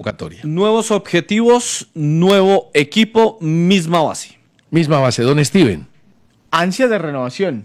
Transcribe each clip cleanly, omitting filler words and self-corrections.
convocatoria. Nuevos objetivos, nuevo equipo, misma base. Misma base, don Steven. Ansias de renovación.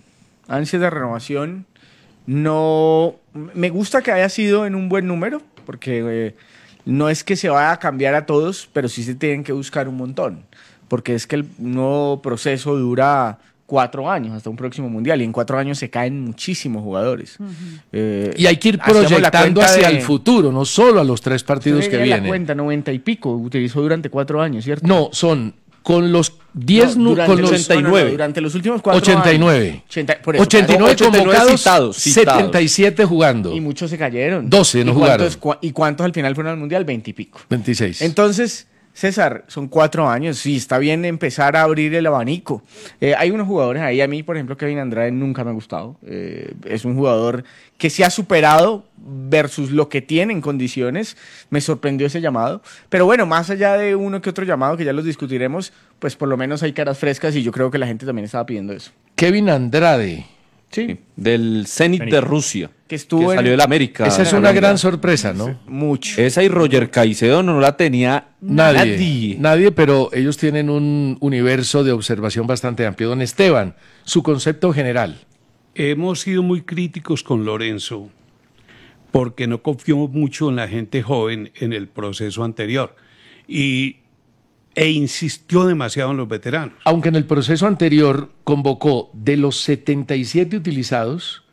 No, me gusta que haya sido en un buen número, porque no es que se vaya a cambiar a todos, pero sí se tienen que buscar un montón, porque es que el nuevo proceso dura 4 años hasta un próximo mundial, y en 4 años se caen muchísimos jugadores. Y hay que ir proyectando hacia el futuro, no solo a los 3 partidos que vienen. La cuenta 90 y pico utilizó durante 4 años, ¿cierto? No, son con los 10 durante con los 89. Durante los últimos 4 89. años. 89 convocados, citados. 77 jugando. Y muchos se cayeron. 12 no jugaron. ¿Y cuántos al final fueron al mundial? 20 y pico. 26. Entonces, César, son 4 años. Sí, está bien empezar a abrir el abanico. Hay unos jugadores ahí. A mí, por ejemplo, Kevin Andrade nunca me ha gustado. Es un jugador que se ha superado versus lo que tiene en condiciones. Me sorprendió ese llamado. Pero bueno, más allá de uno que otro llamado, que ya los discutiremos, pues por lo menos hay caras frescas y yo creo que la gente también estaba pidiendo eso. Kevin Andrade. Sí, del Zenit de Rusia, que salió del América. Esa es una gran sorpresa, ¿no? Mucho. Esa y Roger Caicedo no la tenía nadie, pero ellos tienen un universo de observación bastante amplio. Don Esteban, su concepto general. Hemos sido muy críticos con Lorenzo porque no confiamos mucho en la gente joven en el proceso anterior e insistió demasiado en los veteranos. Aunque en el proceso anterior convocó de los 77 utilizados,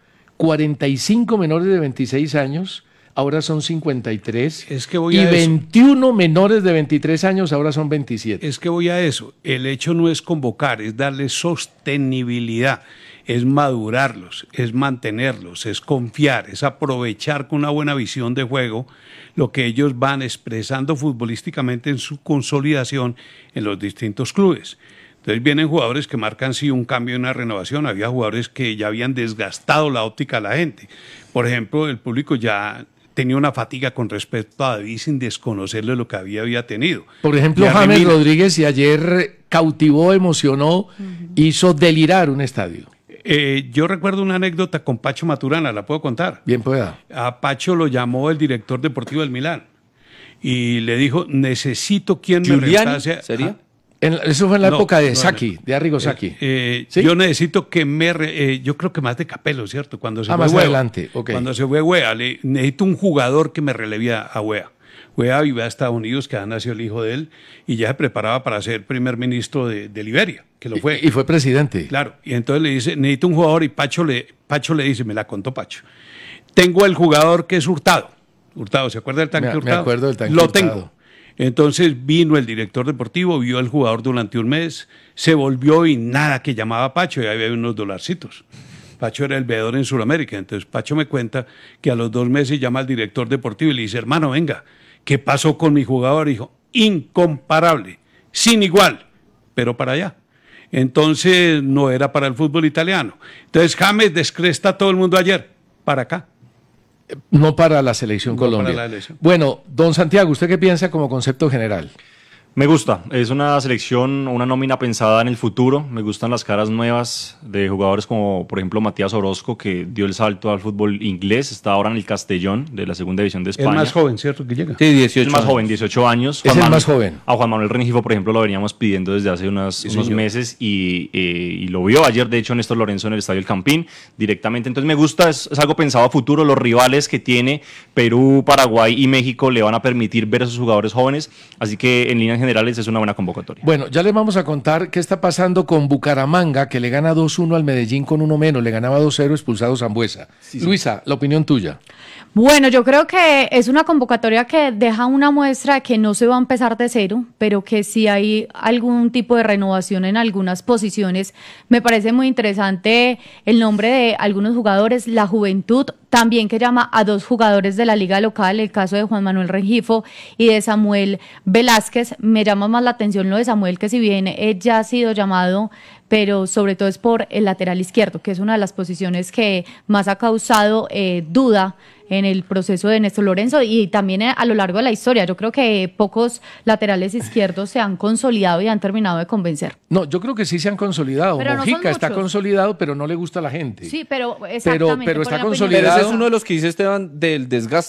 45 menores de 26 años, ahora son 53, y 21 menores de 23 años, ahora son 27. Es que voy a eso. El hecho no es convocar, es darle sostenibilidad, es madurarlos, es mantenerlos, es confiar, es aprovechar con una buena visión de juego lo que ellos van expresando futbolísticamente en su consolidación en los distintos clubes. Entonces vienen jugadores que marcan sí un cambio y una renovación. Había jugadores que ya habían desgastado la óptica a la gente. Por ejemplo, el público ya tenía una fatiga con respecto a David sin desconocerle lo que había tenido. Por ejemplo, James Rodríguez, y ayer cautivó, emocionó, hizo delirar un estadio. Yo recuerdo una anécdota con Pacho Maturana, ¿la puedo contar? Bien pueda. A Pacho lo llamó el director deportivo del Milán y le dijo, necesito quien me reemplace. ¿Sería? Eso fue en la época de Sacchi, de Arrigo Sacchi. ¿Sí? Yo necesito que yo creo que más de Capello, ¿cierto? Cuando se fue más Hueva, adelante, okay. Cuando se fue Hueva, necesito un jugador que me releve a Hueva. Hueva vivía a Estados Unidos, que ha nacido el hijo de él, y ya se preparaba para ser primer ministro de Liberia, que lo fue. Y fue presidente. Claro, y entonces le dice, necesito un jugador, y Pacho le dice, me la contó Pacho, tengo el jugador que es Hurtado. Hurtado, ¿se acuerda del tanque Hurtado? Me acuerdo del tanque Lo Hurtado. tengo. Entonces vino el director deportivo, vio al jugador durante un mes, se volvió y nada que llamaba a Pacho, y ahí había unos dolarcitos. Pacho era el veedor en Sudamérica, entonces Pacho me cuenta que a los 2 meses llama al director deportivo y le dice, hermano, venga, ¿qué pasó con mi jugador? Dijo, incomparable, sin igual, pero para allá. Entonces no era para el fútbol italiano. Entonces James descresta a todo el mundo ayer, para acá. No para la selección Colombia. Para la elección. Bueno, don Santiago, ¿usted qué piensa como concepto general? Me gusta, es una selección, una nómina pensada en el futuro. Me gustan las caras nuevas de jugadores como, por ejemplo, Matías Orozco, que dio el salto al fútbol inglés, está ahora en el Castellón de la segunda división de España. El más joven, ¿cierto? Que llega. Sí, 18 El más joven, 18 años. Es el más joven. A Juan Manuel Rengifo, por ejemplo, lo veníamos pidiendo desde hace unos meses y lo vio ayer, de hecho, Néstor Lorenzo en el Estadio El Campín directamente. Entonces me gusta, es algo pensado a futuro. Los rivales que tiene Perú, Paraguay y México le van a permitir ver a sus jugadores jóvenes, así que en líneas generales es una buena convocatoria. Bueno, ya les vamos a contar qué está pasando con Bucaramanga, que le gana 2-1 al Medellín con uno menos, le ganaba 2-0 expulsado Sambuesa. Sí. Luisa, la opinión tuya. Bueno, yo creo que es una convocatoria que deja una muestra de que no se va a empezar de cero, pero que sí hay algún tipo de renovación en algunas posiciones. Me parece muy interesante el nombre de algunos jugadores, la juventud, también que llama a 2 jugadores de la liga local, el caso de Juan Manuel Rengifo y de Samuel Velázquez. Me llama más la atención lo de Samuel, que si bien ya ha sido llamado, pero sobre todo es por el lateral izquierdo, que es una de las posiciones que más ha causado duda en el proceso de Néstor Lorenzo y también a lo largo de la historia. Yo creo que pocos laterales izquierdos se han consolidado y han terminado de convencer. No, yo creo que sí se han consolidado. Pero Mojica no está consolidado, pero no le gusta a la gente. Sí, pero exactamente. Pero está consolidado. Pero ese es uno de los que dice Esteban del desgaste.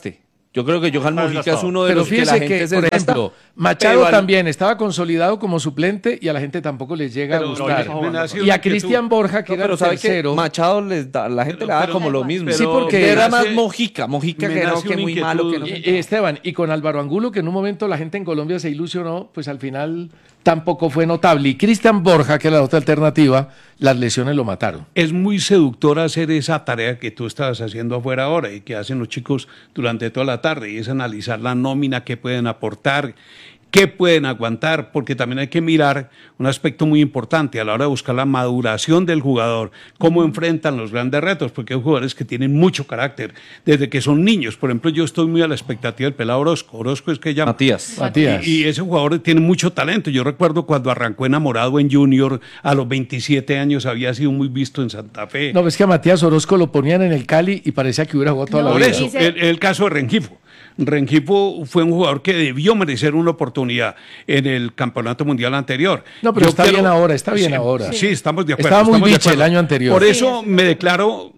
Yo creo que Johan Mojica es uno de pero los que la gente se por desgasta, ejemplo, Machado también estaba consolidado como suplente y a la gente tampoco les llega a gustar. Y a Cristian Borja, que era el tercero. Machado la gente le da como lo mismo. Sí, porque era más Mojica que no, que muy malo. Que no Esteban, y con Álvaro Angulo, que en un momento la gente en Colombia se ilusionó, pues al final tampoco fue notable. Y Cristian Borja, que era la otra alternativa, las lesiones lo mataron. Es muy seductor hacer esa tarea que tú estás haciendo afuera ahora y que hacen los chicos durante toda la tarde, y es analizar la nómina, qué pueden aportar, qué pueden aguantar, porque también hay que mirar un aspecto muy importante a la hora de buscar la maduración del jugador, cómo enfrentan los grandes retos, porque hay jugadores que tienen mucho carácter desde que son niños. Por ejemplo, yo estoy muy a la expectativa del pelado Orozco. Orozco es que llama Matías. Y ese jugador tiene mucho talento. Yo recuerdo cuando arrancó enamorado en Junior, a los 27 años había sido muy visto en Santa Fe. No, es que a Matías Orozco lo ponían en el Cali y parecía que hubiera jugado toda la vida. Por eso, el caso de Rengifo. Rengifo fue un jugador que debió merecer una oportunidad en el campeonato mundial anterior. No, pero está bien ahora. Sí, estamos de acuerdo. Estaba muy biche el año anterior. Por eso me declaro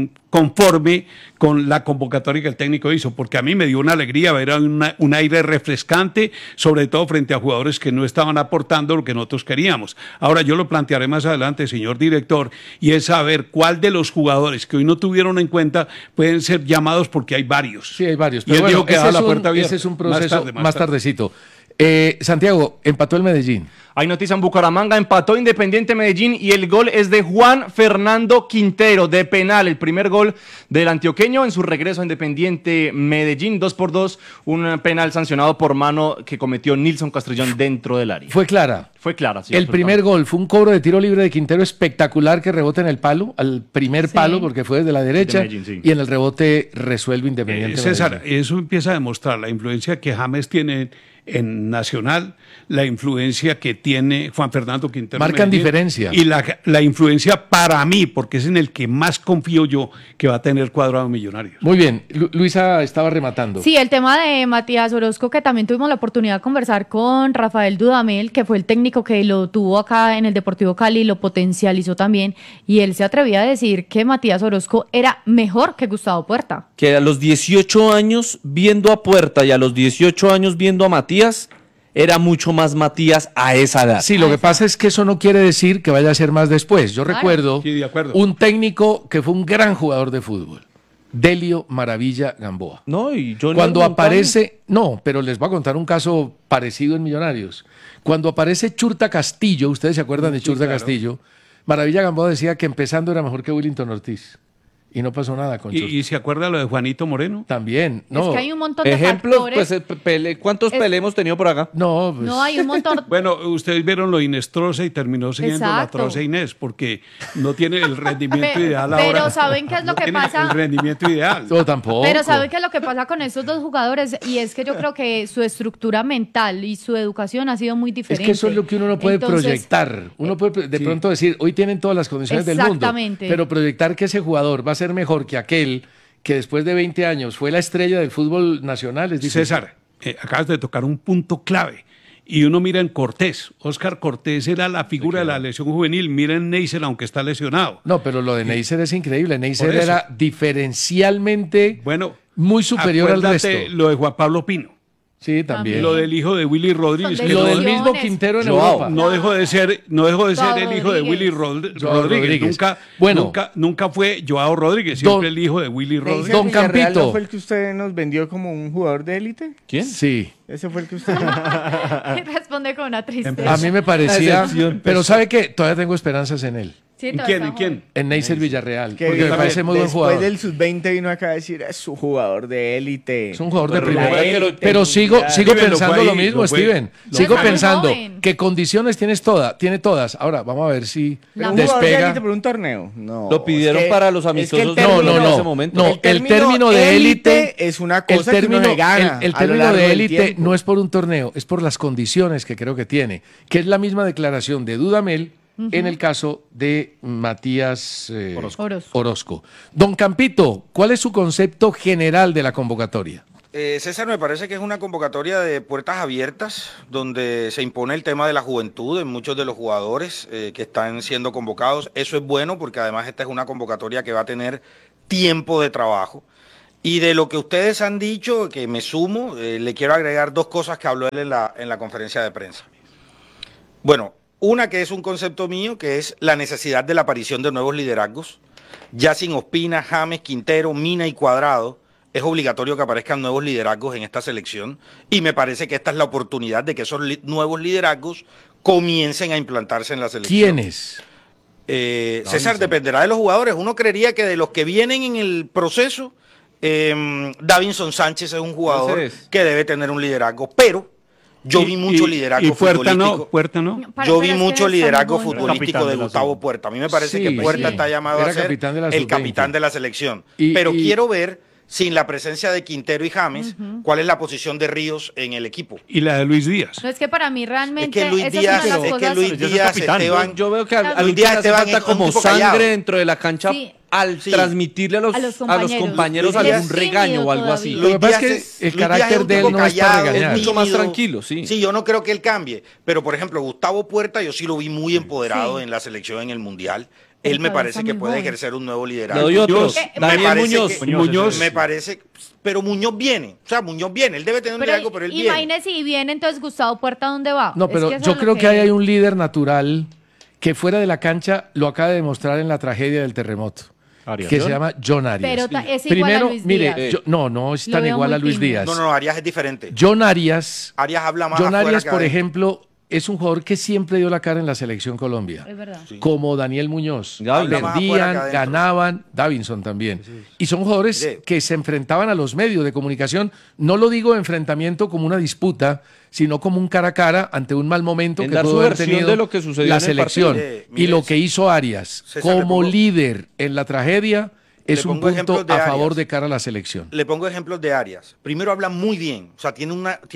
conforme con la convocatoria que el técnico hizo, porque a mí me dio una alegría ver un aire refrescante, sobre todo frente a jugadores que no estaban aportando lo que nosotros queríamos. Ahora yo lo plantearé más adelante, señor director, y es saber cuál de los jugadores que hoy no tuvieron en cuenta pueden ser llamados, porque hay varios. Sí, hay varios. Pero y él dijo que daba la puerta abierta. Ese es un proceso más tardecito. Santiago, empató el Medellín. Hay noticia en Bucaramanga, empató Independiente Medellín y el gol es de Juan Fernando Quintero de penal, el primer gol del antioqueño en su regreso a Independiente Medellín, 2-2, un penal sancionado por mano que cometió Nilson Castrillón dentro del área. Fue clara. Fue clara, sí. El primer gol fue un cobro de tiro libre de Quintero espectacular que rebota en el palo, al primer palo porque fue desde la derecha, Medellín, sí. Y en el rebote resuelve Independiente César, Medellín. Eso empieza a demostrar la influencia que James tiene en Nacional, la influencia que tiene Juan Fernando Quintero. Marcan Medellín, diferencia. Y la influencia para mí, porque es en el que más confío yo que va a tener Cuadrado Millonarios. Muy bien, Luisa estaba rematando. Sí, el tema de Matías Orozco, que también tuvimos la oportunidad de conversar con Rafael Dudamel, que fue el técnico que lo tuvo acá en el Deportivo Cali, lo potencializó también, y él se atrevía a decir que Matías Orozco era mejor que Gustavo Puerta. Que a los 18 años viendo a Puerta y a los 18 años viendo a Matías, era mucho más Matías a esa edad. Sí, lo que pasa es que eso no quiere decir que vaya a ser más después. Yo recuerdo un técnico que fue un gran jugador de fútbol, Delio Maravilla Gamboa. No, y yo cuando aparece, no, pero les voy a contar un caso parecido en Millonarios. Cuando aparece Churta Castillo, ustedes se acuerdan de Churta Castillo, Maravilla Gamboa decía que empezando era mejor que Willington Ortiz. Y no pasó nada con Churta. ¿Y se acuerda lo de Juanito Moreno? También, no. Es que hay un montón de ejemplos, factores. pues, ¿cuántos Pelé hemos tenido por acá? No, pues... No, hay un montón. Bueno, ustedes vieron lo de Inés Troce y terminó siguiendo la Troce Inés, porque no tiene el rendimiento ideal ahora. Pero ¿saben qué es lo que pasa? El rendimiento ideal. No, tampoco. Pero ¿saben qué es lo que pasa con estos dos jugadores? Y es que yo creo que su estructura mental y su educación ha sido muy diferente. Es que eso es lo que uno no puede proyectar. Uno puede de pronto decir, hoy tienen todas las condiciones del mundo, pero proyectar que ese jugador va a ser mejor que aquel que después de 20 años fue la estrella del fútbol nacional es difícil. César, acabas de tocar un punto clave. Y uno mira en Cortés. Óscar Cortés era la figura de la lesión juvenil. Mira en Neisser, aunque está lesionado. No, pero lo de Neisser es increíble. Neisser era diferencialmente muy superior al resto. Lo de Juan Pablo Pino. Sí, también. Lo del hijo de Willy Rodríguez. Lo del mismo Quintero en Europa. No dejó de ser el hijo de Willy Rodríguez. Nunca fue Joao Rodríguez, siempre el hijo de Willy Rodríguez. Don Campito. ¿No fue el que usted nos vendió como un jugador de élite? ¿Quién? Sí. Ese fue el que usted... Responde con una tristeza. A mí me parecía... Pero ¿sabe qué? Todavía tengo esperanzas en él. Sí, ¿En quién? En Neisser Villarreal. Porque me parece muy buen jugador. Después del sub-20 vino acá a decir, es un jugador de élite. Es un jugador de primera. Pero sigo pensando lo mismo, Steven. Sigo pensando que condiciones tiene todas. Ahora, vamos a ver si despega. ¿Un jugador de élite por un torneo? No. Lo pidieron para los amistosos. No. Ese momento. No, el término de élite es una cosa que uno se gana. El término de élite no es por un torneo, es por las condiciones que creo que tiene. Que es la misma declaración de Dudamel en el caso de Matías Orozco. Don Campito, ¿cuál es su concepto general de la convocatoria? César, me parece que es una convocatoria de puertas abiertas, donde se impone el tema de la juventud en muchos de los jugadores que están siendo convocados. Eso es bueno porque además esta es una convocatoria que va a tener tiempo de trabajo. Y de lo que ustedes han dicho, que me sumo, le quiero agregar 2 cosas que habló él en la conferencia de prensa. Bueno, una que es un concepto mío, que es la necesidad de la aparición de nuevos liderazgos. Ya sin Ospina, James, Quintero, Mina y Cuadrado, es obligatorio que aparezcan nuevos liderazgos en esta selección. Y me parece que esta es la oportunidad de que esos nuevos liderazgos comiencen a implantarse en la selección. ¿Quiénes? César, dependerá de los jugadores. Uno creería que de los que vienen en el proceso, Davinson Sánchez es un jugador que debe tener un liderazgo, pero yo vi mucho liderazgo futbolístico. Puerta no. Yo vi mucho liderazgo futbolístico de Gustavo Puerta. A mí me parece que Puerta está llamado a ser el capitán de la selección. Pero quiero ver, sin la presencia de Quintero y James, cuál es la posición de Ríos en el equipo. Y la de Luis Díaz. No, es que para mí realmente... Es que Luis Díaz, Esteban... Yo veo que a Luis Luis Díaz Díaz hace falta como sangre dentro de la cancha al transmitirle a los compañeros algún regaño o algo así. Lo que pasa es que el carácter de él no es para regañar. Es mucho más tranquilo, sí. Sí, yo no creo que él cambie. Pero, por ejemplo, Gustavo Puerta, yo sí lo vi muy empoderado en la selección en el Mundial. Él me parece que puede ejercer un nuevo liderazgo. Le doy otros. Daniel Muñoz. Me parece, pero Muñoz viene. O sea, Muñoz viene. Él debe tener un liderazgo, pero él viene. Imagínese si viene, entonces Gustavo Puerta, ¿dónde va? No, pero yo creo que ahí hay un líder natural que fuera de la cancha lo acaba de demostrar en la tragedia del terremoto. Que se llama John Arias. Pero es igual a Luis Díaz. No es tan igual a Luis Díaz. No, Arias es diferente. John Arias habla más John Arias, por ejemplo, es un jugador que siempre dio la cara en la selección Colombia. Es verdad. Sí. Como Daniel Muñoz. Perdían, ganaban, Davinson también. Sí. Y son jugadores que se enfrentaban a los medios de comunicación. No lo digo enfrentamiento como una disputa, sino como un cara a cara ante un mal momento que pudo haber tenido de lo que sucedió la en el selección. Y lo que hizo Arias como líder en la tragedia es un punto a favor de cara a la selección. Le pongo ejemplos de Arias. Primero habla muy bien, o sea, tiene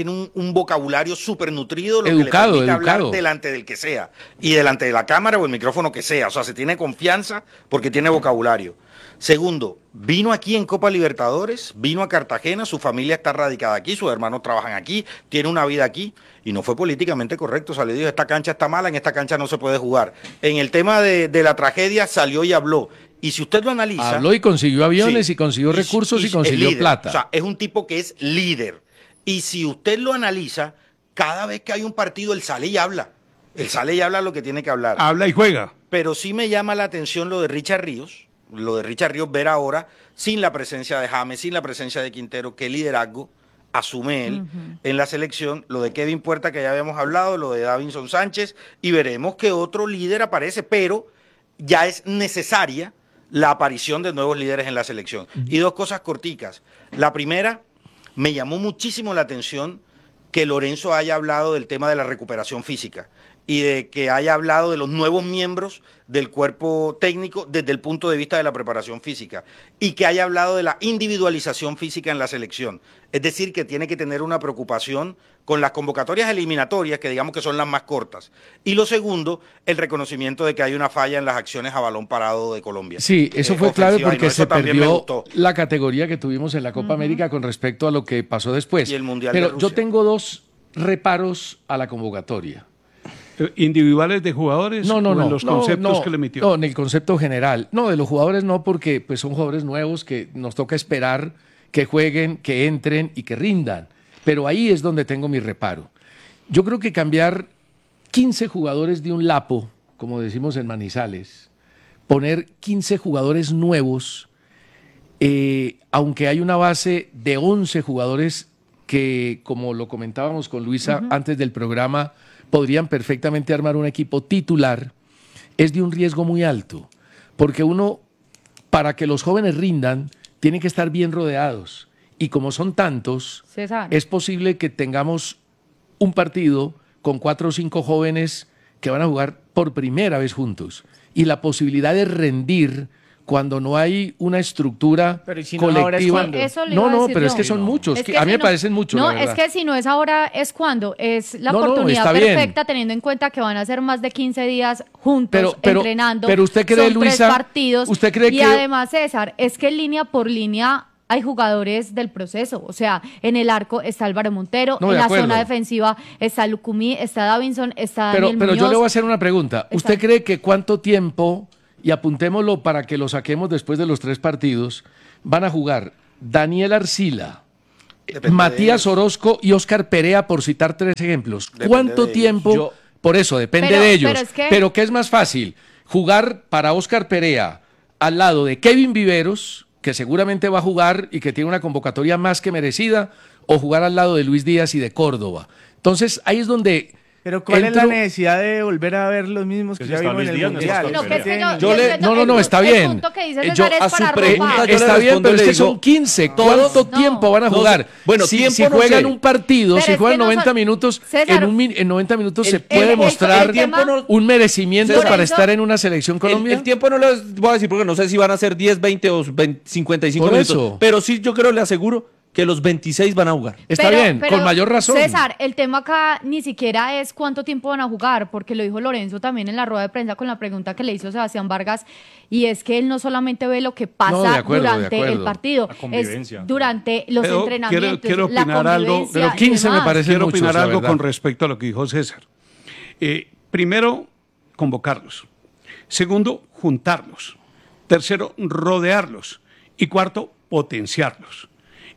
un vocabulario súper nutrido, lo educado, que le permite hablar delante del que sea, y delante de la cámara o el micrófono que sea. O sea, se tiene confianza porque tiene vocabulario. Segundo, vino aquí en Copa Libertadores, vino a Cartagena, su familia está radicada aquí, sus hermanos trabajan aquí, tiene una vida aquí, y no fue políticamente correcto. O sea, le dijo, esta cancha está mala, en esta cancha no se puede jugar. En el tema de la tragedia salió y habló. Y si usted lo analiza... Habló y consiguió aviones, y consiguió recursos, y consiguió plata. O sea, es un tipo que es líder. Y si usted lo analiza, cada vez que hay un partido, él sale y habla. Él sale y habla lo que tiene que hablar. Habla y juega. Pero sí me llama la atención lo de Richard Ríos. Lo de Richard Ríos, ver ahora, sin la presencia de James, sin la presencia de Quintero, qué liderazgo asume él en la selección. Lo de Kevin Puerta, que ya habíamos hablado, lo de Davinson Sánchez, y veremos qué otro líder aparece, pero ya es necesaria la aparición de nuevos líderes en la selección. Y 2 cosas corticas. La primera, me llamó muchísimo la atención que Lorenzo haya hablado del tema de la recuperación física y de que haya hablado de los nuevos miembros del cuerpo técnico desde el punto de vista de la preparación física y que haya hablado de la individualización física en la selección. Es decir, que tiene que tener una preocupación con las convocatorias eliminatorias, que digamos que son las más cortas. Y lo segundo, el reconocimiento de que hay una falla en las acciones a balón parado de Colombia. Sí, eso fue clave porque se perdió la categoría que tuvimos en la Copa América con respecto a lo que pasó después. Y el Mundial Pero de Rusia. Yo tengo 2 reparos a la convocatoria. ¿Individuales de jugadores o en los conceptos que le emitió? No, en el concepto general. No, de los jugadores no, porque pues, son jugadores nuevos que nos toca esperar que jueguen, que entren y que rindan. Pero ahí es donde tengo mi reparo. Yo creo que cambiar 15 jugadores de un lapo, como decimos en Manizales, poner 15 jugadores nuevos, aunque hay una base de 11 jugadores que, como lo comentábamos con Luisa antes del programa, podrían perfectamente armar un equipo titular, es de un riesgo muy alto, porque uno, para que los jóvenes rindan, tiene que estar bien rodeados, y como son tantos, César, es posible que tengamos un partido con 4 o 5 jóvenes que van a jugar por primera vez juntos, y la posibilidad de rendir cuando no hay una estructura colectiva. Pero es que son muchos. Es que a mí me parecen muchos. No, es que si no es ahora, es cuando. Es la oportunidad perfecta, teniendo en cuenta que van a ser más de 15 días juntos entrenando. Pero usted cree, son Luisa, 3 partidos. ¿Usted cree y además, César, es que línea por línea hay jugadores del proceso. O sea, en el arco está Álvaro Montero, en la zona defensiva está Lucumí, está Davinson, está Daniel Muñoz. Pero yo le voy a hacer una pregunta. ¿Usted cree que cuánto tiempo, y apuntémoslo para que lo saquemos después de los 3 partidos, van a jugar Daniel Arcila, Depende Matías Orozco y Óscar Perea, por citar 3 ejemplos. Depende ¿Cuánto de tiempo? Por eso, depende de ellos. Pero ¿qué es más fácil? Jugar para Óscar Perea al lado de Kevin Viveros, que seguramente va a jugar y que tiene una convocatoria más que merecida, o jugar al lado de Luis Díaz y de Córdoba. Entonces, ahí es donde... Pero ¿cuál es la necesidad de volver a ver los mismos que ya vimos en el Mundial? No, está bien. A su pregunta está bien, pero es que son 15. ¿Cuánto tiempo van a jugar? Bueno, si juegan un partido, si juegan 90 minutos, en 90 minutos se puede mostrar un merecimiento para estar en una selección colombiana. El tiempo no les voy a decir porque no sé si van a ser 10, 20 o 55 minutos. Pero sí, yo creo, le aseguro que los 26 van a jugar. Está bien, con mayor razón. César, el tema acá ni siquiera es cuánto tiempo van a jugar, porque lo dijo Lorenzo también en la rueda de prensa con la pregunta que le hizo Sebastián Vargas, y es que él no solamente ve lo que pasa durante el partido, es durante los entrenamientos, quiero opinar algo, pero 15 me parece quiero mucho, opinar algo con respecto a lo que dijo César. Primero, convocarlos. Segundo, juntarlos. Tercero, rodearlos. Y cuarto, potenciarlos.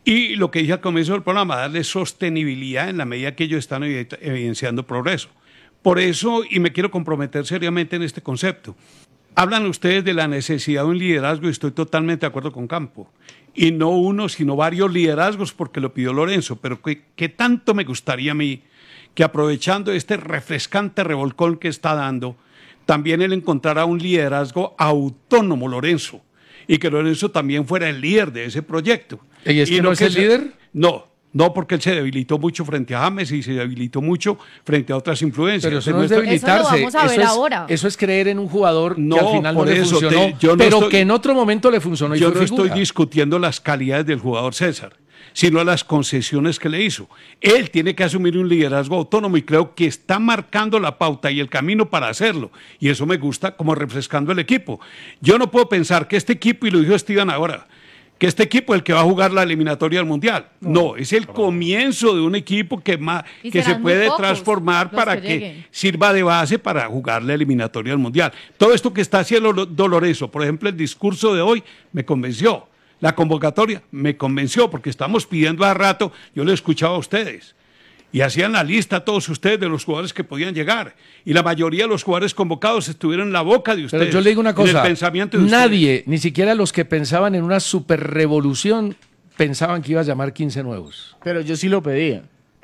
Y lo que dije al comienzo del programa, darle sostenibilidad en la medida que ellos están evidenciando progreso. Por eso, y me quiero comprometer seriamente en este concepto, hablan ustedes de la necesidad de un liderazgo y estoy totalmente de acuerdo con Campo. Y no uno, sino varios liderazgos porque lo pidió Lorenzo. Pero que tanto me gustaría a mí que aprovechando este refrescante revolcón que está dando, también él encontrara un liderazgo autónomo, Lorenzo. Y que Lorenzo también fuera el líder de ese proyecto. ¿Y es que no es el líder? No, porque él se debilitó mucho frente a James y se debilitó mucho frente a otras influencias. Pero eso no es debilitarse. Eso lo vamos a ver ahora. Eso es creer en un jugador que al final no le funcionó, pero que en otro momento le funcionó y yo fue no figura. estoy discutiendo las calidades del jugador César, sino las concesiones que le hizo. Él tiene que asumir un liderazgo autónomo y creo que está marcando la pauta y el camino para hacerlo. Y eso me gusta como refrescando el equipo. Yo no puedo pensar que este equipo, y lo dijo Steven ahora, que este equipo es el que va a jugar la eliminatoria del Mundial. No, es el comienzo de un equipo que se puede transformar para que sirva de base para jugar la eliminatoria del Mundial. Todo esto que está haciendo Lorenzo, por ejemplo, el discurso de hoy me convenció. La convocatoria me convenció porque estamos pidiendo hace rato, yo lo escuchaba a ustedes, y hacían la lista todos ustedes de los jugadores que podían llegar, y la mayoría de los jugadores convocados estuvieron en la boca de ustedes. Pero yo le digo una cosa, en el pensamiento de nadie, ustedes. ni siquiera los que pensaban en una superrevolución, pensaban que iba a llamar 15 nuevos. Pero yo sí lo pedía.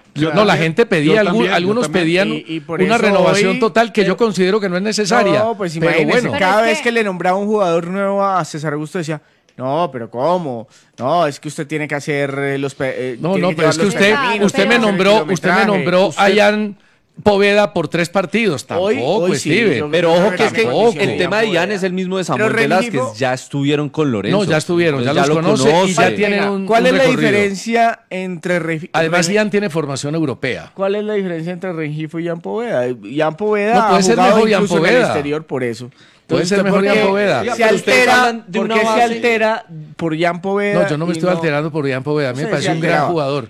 La gente pedía, algunos pedían una renovación total que yo considero que no es necesaria. No, pues imagínese, cada vez que le nombraba un jugador nuevo a César Augusto decía... No, pero ¿cómo? No, es que usted tiene que hacer los... pero es que usted me nombró a Ian Poveda por 3 partidos. Tampoco, Steven. Pero ojo que es que el tema de Ian es el mismo de Samuel Velázquez. Ya estuvieron con Lorenzo. No, ya estuvieron, ya los conoce y ya tienen un ¿Cuál es la recorrido. diferencia entre... Además, Ian tiene formación europea. ¿Cuál es la diferencia entre Rengifo y Ian Poveda? Ian Poveda no puede ser mejor Ian Poveda en el exterior por eso. Puede ser mejor Ian Poveda. Se altera, ¿por qué se altera por Ian Poveda? No, yo no me estoy alterando por Ian Poveda. A mí me parece un gran jugador.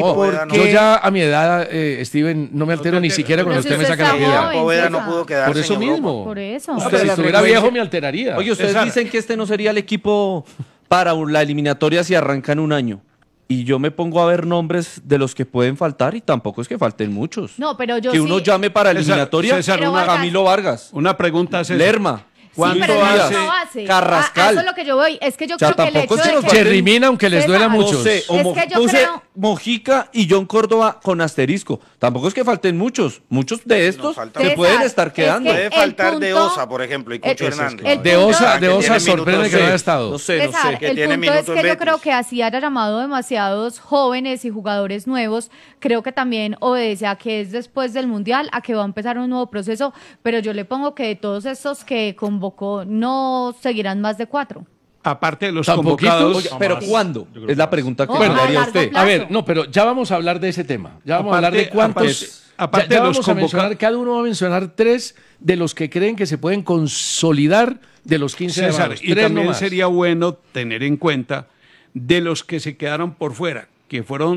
Yo ya a mi edad, Steven, no me altero ni siquiera cuando usted me saca la vida. Poveda no pudo quedarse por eso en mismo. Por eso. Si estuviera viejo me alteraría. Oye, ustedes dicen que este no sería el equipo para la eliminatoria si arranca en un año. Y yo me pongo a ver nombres de los que pueden faltar y tampoco es que falten muchos. No, pero yo que uno llame para eliminatoria César, Camilo Vargas. Una pregunta, César. Lerma. ¿Cuánto hace? Carrascal. Eso es lo que yo voy. Es que yo creo que el hecho de que... Cherrimina, aunque les duela a muchos. Es que yo creo... Mojica y John Córdoba con asterisco. Tampoco es que falten muchos. Muchos de estos se pueden estar quedando. Puede faltar de Osa, por ejemplo, y Cucho Hernández. De Osa sorprende que no haya estado. No sé. El punto es que yo creo que así haya llamado demasiados jóvenes y jugadores nuevos. Creo que también obedece a que es después del Mundial, a que va a empezar un nuevo proceso. Pero yo le pongo que de todos estos que convocó no seguirán más de 4. Aparte de los convocados. Oye, ¿pero cuándo? Es la pregunta que le haría a usted. A ver, pero ya vamos a hablar de ese tema. Ya vamos a hablar de cuántos. Aparte ya de los vamos a mencionar, cada uno va a mencionar 3 de los que creen que se pueden consolidar de los 15 César, llamados. y también sería bueno tener en cuenta de los que se quedaron por fuera, que fueron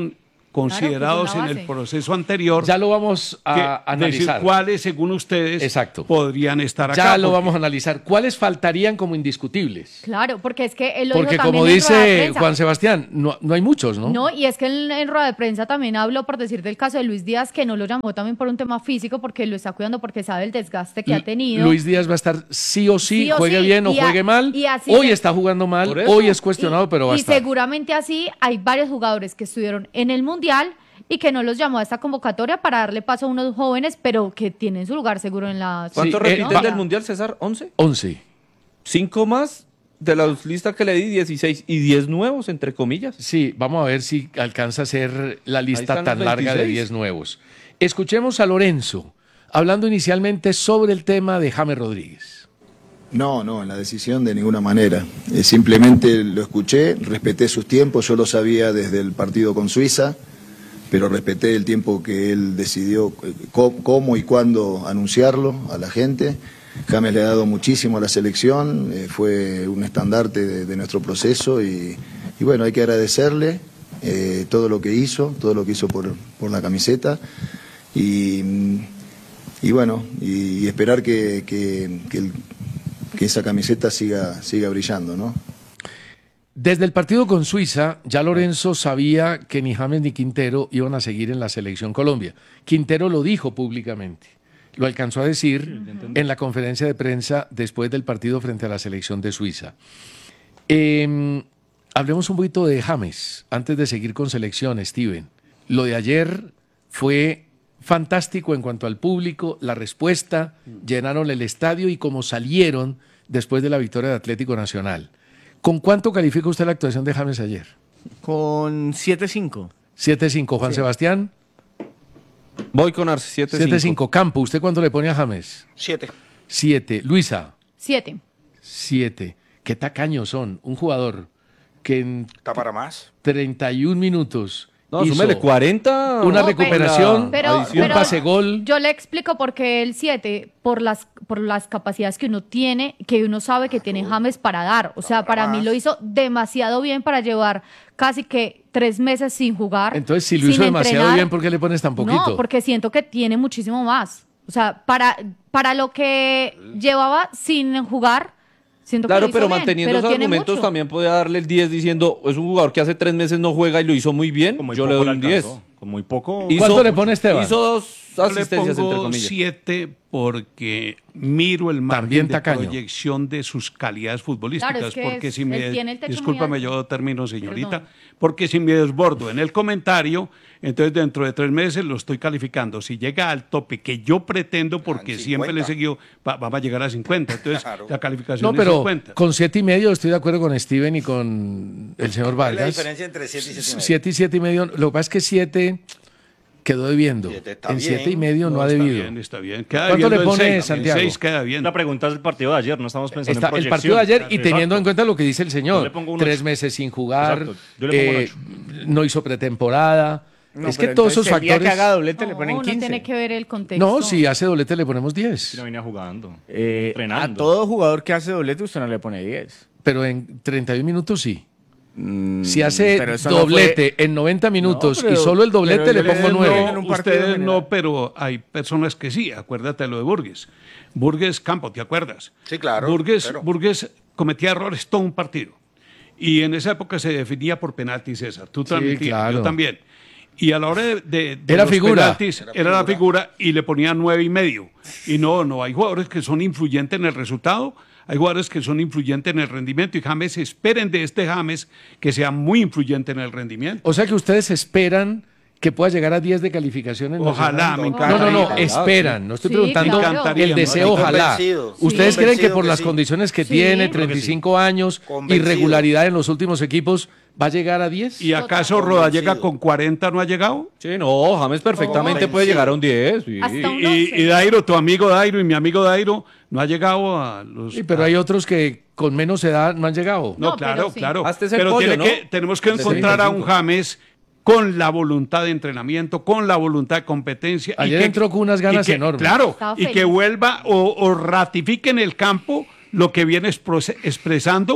considerados claro, en el proceso anterior. Ya lo vamos a analizar. Decir cuáles, según ustedes, podrían estar acá. Ya lo vamos a analizar. ¿Cuáles faltarían como indiscutibles? Claro, porque es que él lo porque dijo como también en rueda de dice prensa. Juan Sebastián, no hay muchos, ¿no? No, y es que en rueda de prensa también habló, por decir del caso de Luis Díaz, que no lo llamó también por un tema físico, porque lo está cuidando, porque sabe el desgaste que ha tenido. Luis Díaz va a estar sí o sí, juegue sí, bien o juegue mal. Hoy está jugando mal, hoy es cuestionado, pero va a estar. Y seguramente así hay varios jugadores que estuvieron en el Mundial y que no los llamó a esta convocatoria para darle paso a unos jóvenes, pero que tienen su lugar seguro en la... ¿Cuántos repiten del Mundial, César? ¿11? 11. 5 más de la lista que le di, 16. Y 10 nuevos, entre comillas. Sí, vamos a ver si alcanza a ser la lista tan larga de 10 nuevos. Escuchemos a Lorenzo, hablando inicialmente sobre el tema de James Rodríguez. No, en la decisión de ninguna manera. Simplemente lo escuché, respeté sus tiempos, yo lo sabía desde el partido con Suiza, pero respeté el tiempo que él decidió cómo y cuándo anunciarlo a la gente. James le ha dado muchísimo a la selección, fue un estandarte de nuestro proceso y bueno, hay que agradecerle todo lo que hizo por la camiseta y bueno, y esperar que esa camiseta siga brillando, ¿no? Desde el partido con Suiza, ya Lorenzo sabía que ni James ni Quintero iban a seguir en la Selección Colombia. Quintero lo dijo públicamente, lo alcanzó a decir en la conferencia de prensa después del partido frente a la Selección de Suiza. Hablemos un poquito de James, antes de seguir con selección, Steven. Lo de ayer fue fantástico en cuanto al público, la respuesta, llenaron el estadio y como salieron después de la victoria de Atlético Nacional. ¿Con cuánto califica usted la actuación de James ayer? Con 7-5. 7-5. Juan Sebastián. Voy con Arce, 7-5. 7-5. Campo, ¿usted cuánto le pone a James? 7. 7. Luisa. 7. 7. Qué tacaños son. Un jugador que en ¿Está para más? 31 minutos No, hizo súmele 40. una recuperación, pero un pase-gol. Yo le explico por qué el 7, por las capacidades que uno tiene, que uno sabe que tiene James para dar. O sea, para mí lo hizo demasiado bien para llevar casi que 3 meses sin jugar. Entonces, si lo hizo demasiado bien, ¿por qué le pones tan poquito? No, porque siento que tiene muchísimo más. O sea, para lo que llevaba sin jugar, siento que lo hizo pero bien, manteniendo pero esos tiene argumentos mucho. también podía darle el 10 diciendo, es un jugador que hace 3 meses no juega y lo hizo muy bien, yo le doy un 10. Con muy poco. ¿Cuánto le pone Esteban? Hizo 2 asistencias, le entre pongo comillas. 7 porque miro el margen de proyección de sus calidades futbolísticas. Claro, es que porque si me, tiene el techo discúlpame, muy alto. yo termino, señorita. Perdón. Porque si me desbordo en el comentario, entonces dentro de 3 meses lo estoy calificando. Si llega al tope que yo pretendo, porque siempre le he seguido, vamos a llegar a 50. Entonces la calificación No, pero es 50. con 7,5 estoy de acuerdo con Steven y con el señor Vargas. La diferencia entre 7 y 7,5. 7 y 7,5. Lo que pasa es que 7 quedó debiendo. En 7,5 no ha debido. Está bien. Queda ¿Cuánto le debiendo en pone 6, Santiago? en 6 queda bien. La pregunta es el partido de ayer, no estamos pensando en El proyección. partido de ayer y teniendo en Exacto. cuenta lo que dice el Yo señor. le pongo un 3 ocho. meses sin jugar, Exacto. Yo le pongo un 8. no hizo pretemporada. No, es que pero todos esos entonces el día factores... que haga doblete le No, ponen uno 15. tiene que ver el contexto. No, si hace doblete le ponemos 10. No venía jugando. A entrenando. todo jugador que hace doblete usted no le pone 10. Pero en 31 minutos sí. Si hace pero eso no doblete en 90 minutos No, pero- y solo el doblete pero le pongo ustedes 9. en un partido Ustedes general. no, pero hay personas que sí. Acuérdate lo de Burgues. Burgues Campo, ¿te acuerdas? Sí, claro, Burgues, pero- Burgues cometía errores todo un partido. Y en esa época se definía por penaltis, César. Tú también, claro. yo también. Y a la hora de Era los figura. penaltis, era la figura y le ponía 9,5. Y no, hay jugadores que son influyentes en el resultado, hay jugadores que son influyentes en el rendimiento y James, esperen de este James que sea muy influyente en el rendimiento. O sea que ustedes esperan que pueda llegar a 10 de calificación en Ojalá, Nacional. me encantaría. No, esperan. No estoy Sí, preguntando claro. el deseo, Estoy ojalá. convencido. ¿Ustedes Sí. creen que Convencido por que las sí. condiciones que Sí. tiene, Creo 35 años, Convencido. irregularidad en los últimos equipos, va a llegar a 10? ¿Y acaso Rodallega con 40 no ha llegado? Sí, no, James perfectamente puede llegar a un 10. Sí. Hasta un Y 11. Dairo, tu amigo Dairo y mi amigo Dairo no ha llegado a los... Sí, pero hay otros que con menos edad no han llegado. No, No, claro, pero sí. claro. Hasta ese Pero pollo, ¿no? tenemos que encontrar a un James con la voluntad de entrenamiento, con la voluntad de competencia. Ayer entró con unas ganas enormes. Claro, Estaba y feliz. que vuelva o ratifique en el campo lo que viene expresando,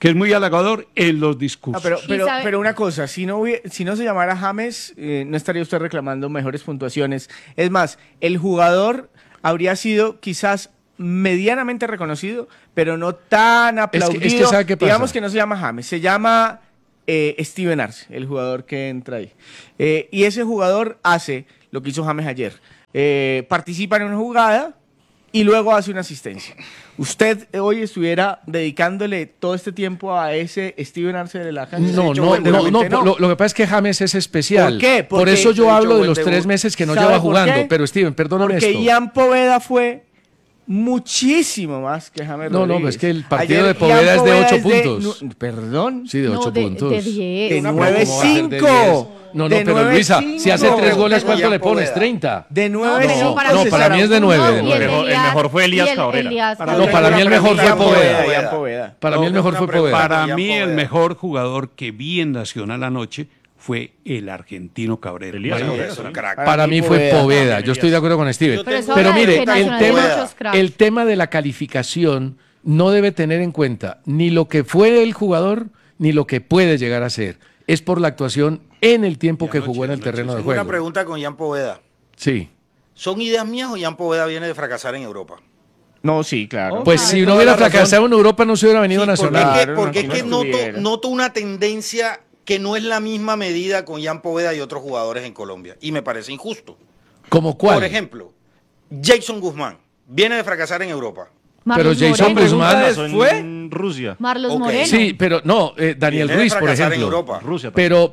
que es muy halagador en los discursos. Pero una cosa, si no se llamara James, no estaría usted reclamando mejores puntuaciones. Es más, el jugador habría sido quizás medianamente reconocido, pero no tan aplaudido. Es que ¿sabe qué pasa? Digamos que no se llama James, se llama Steven Arce, el jugador que entra ahí. Y ese jugador hace lo que hizo James ayer. Participa en una jugada y luego hace una asistencia. ¿Usted hoy estuviera dedicándole todo este tiempo a ese Steven Arce de la cancha? No. Lo que pasa es que James es especial. ¿Por qué? Por eso yo hablo de los 3 meses que no lleva jugando. Pero Steven, perdóname esto. Porque Ian Poveda fue muchísimo más que James Rodríguez. No, es que el partido de Poveda es de 8 puntos. ¿Perdón? Sí, de 8 puntos. De 10. De 9-5. No, pero Luisa, si hace 3 goles, ¿cuánto le pones? 30. De 9-5. No, para mí es de 9. El mejor fue Elías Cabrera. No, para mí el mejor fue Poveda. Para mí el mejor fue Poveda. Para mí el mejor jugador que vi en Nacional anoche fue el argentino Cabrera. Para mí fue Poveda. Yo estoy de acuerdo con Steven. Pero mire, el tema de la calificación no debe tener en cuenta ni lo que fue el jugador ni lo que puede llegar a ser. Es por la actuación en el tiempo que jugó en el terreno de juego. Una pregunta con Ian Poveda. Sí. ¿Son ideas mías o Ian Poveda viene de fracasar en Europa? No, sí, claro. Pues si no hubiera fracasado en Europa no se hubiera venido a Nacional. Porque es que noto una tendencia que no es la misma medida con Ian Poveda y otros jugadores en Colombia. Y me parece injusto. ¿Cómo cuál? Por ejemplo, Jason Guzmán viene de fracasar en Europa. Pero Jason Guzmán fue en Rusia. Marlos Moreno. Sí, pero no, Daniel Ruiz, por ejemplo. Rusia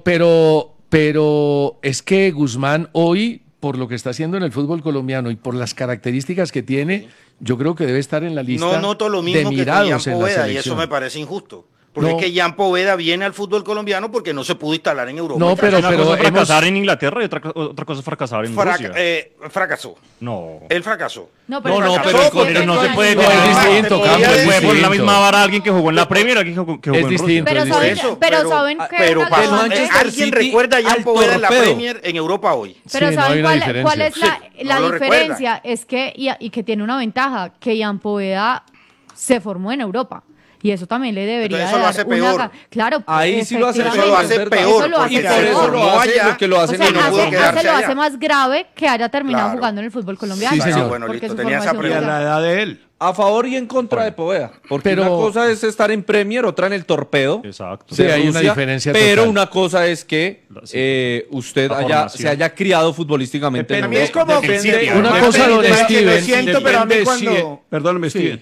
pero es que Guzmán hoy, por lo que está haciendo en el fútbol colombiano y por las características que tiene, yo creo que debe estar en la lista No noto lo mismo de que con mirados Ian en la Poveda, y selección. eso me parece injusto. Porque es que Ian Poveda viene al fútbol colombiano porque no se pudo instalar en Europa. No, pero una cosa es fracasar en Inglaterra y otra cosa es fracasar en Rusia. Fracasó. No. Él fracasó. Pero no se puede poner la misma vara a alguien que jugó en la Premier, alguien que jugó en Rusia. Pero saben que alguien recuerda a Ian Poveda en la Premier en Europa hoy. Pero ¿saben cuál es la diferencia? Es que, y que tiene una ventaja, que Ian Poveda se formó en Europa. Y eso también le debería eso lo hace peor. Claro, ahí sí lo hace peor. Eso lo hace peor. Y por eso lo hace lo que lo hacen o sea, y no pudo quedarse lo allá. hace más grave que haya terminado jugando en el fútbol colombiano. Sí, señor. Bueno, porque listo, su tenía esa formación Y a la edad de él. A favor y en contra de Poveda. Porque una cosa es estar en Premier, otra en el Torpedo. Exacto. Sí, hay una diferencia Pero total. una cosa es que usted se haya criado futbolísticamente. A mí es como Una cosa, don Steven. Lo siento, pero a mí cuando... Perdóname, Steven.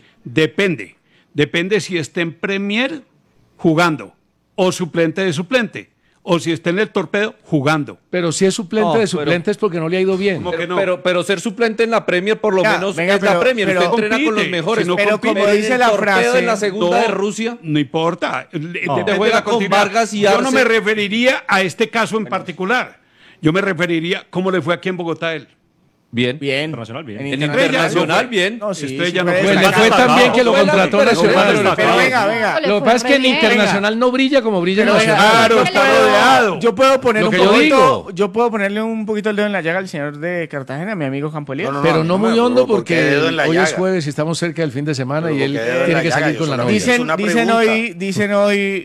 Depende si está en Premier jugando o suplente de suplente. O si está en el Torpedo jugando. Pero si es suplente de suplente es porque no le ha ido bien. Pero ser suplente en la Premier por lo menos es la Premier. Usted entrena con los mejores. Pero como dice la frase... en la segunda de Rusia... No importa. Te juega con Vargas y Yo Arce. no me referiría a este caso en particular. Yo me referiría cómo le fue aquí en Bogotá a él. Bien. Internacional, bien. En Internacional, bien. No, sí, Estrella no puede fue. Pues le fue tan bien que lo contrató Nacional. Pero venga. Lo que pasa es que en Internacional no brilla como brilla en Nacional. Claro, está rodeado. Yo puedo poner Lo que yo digo. yo puedo ponerle un poquito el dedo en la llaga al señor de Cartagena, mi amigo Campo Elías. Pero no muy hondo porque dedo en la hoy es llaga. jueves y estamos cerca del fin de semana Pero y él porque dedo en tiene la que llaga, salir yo con la solamente- novia. Es una Dicen hoy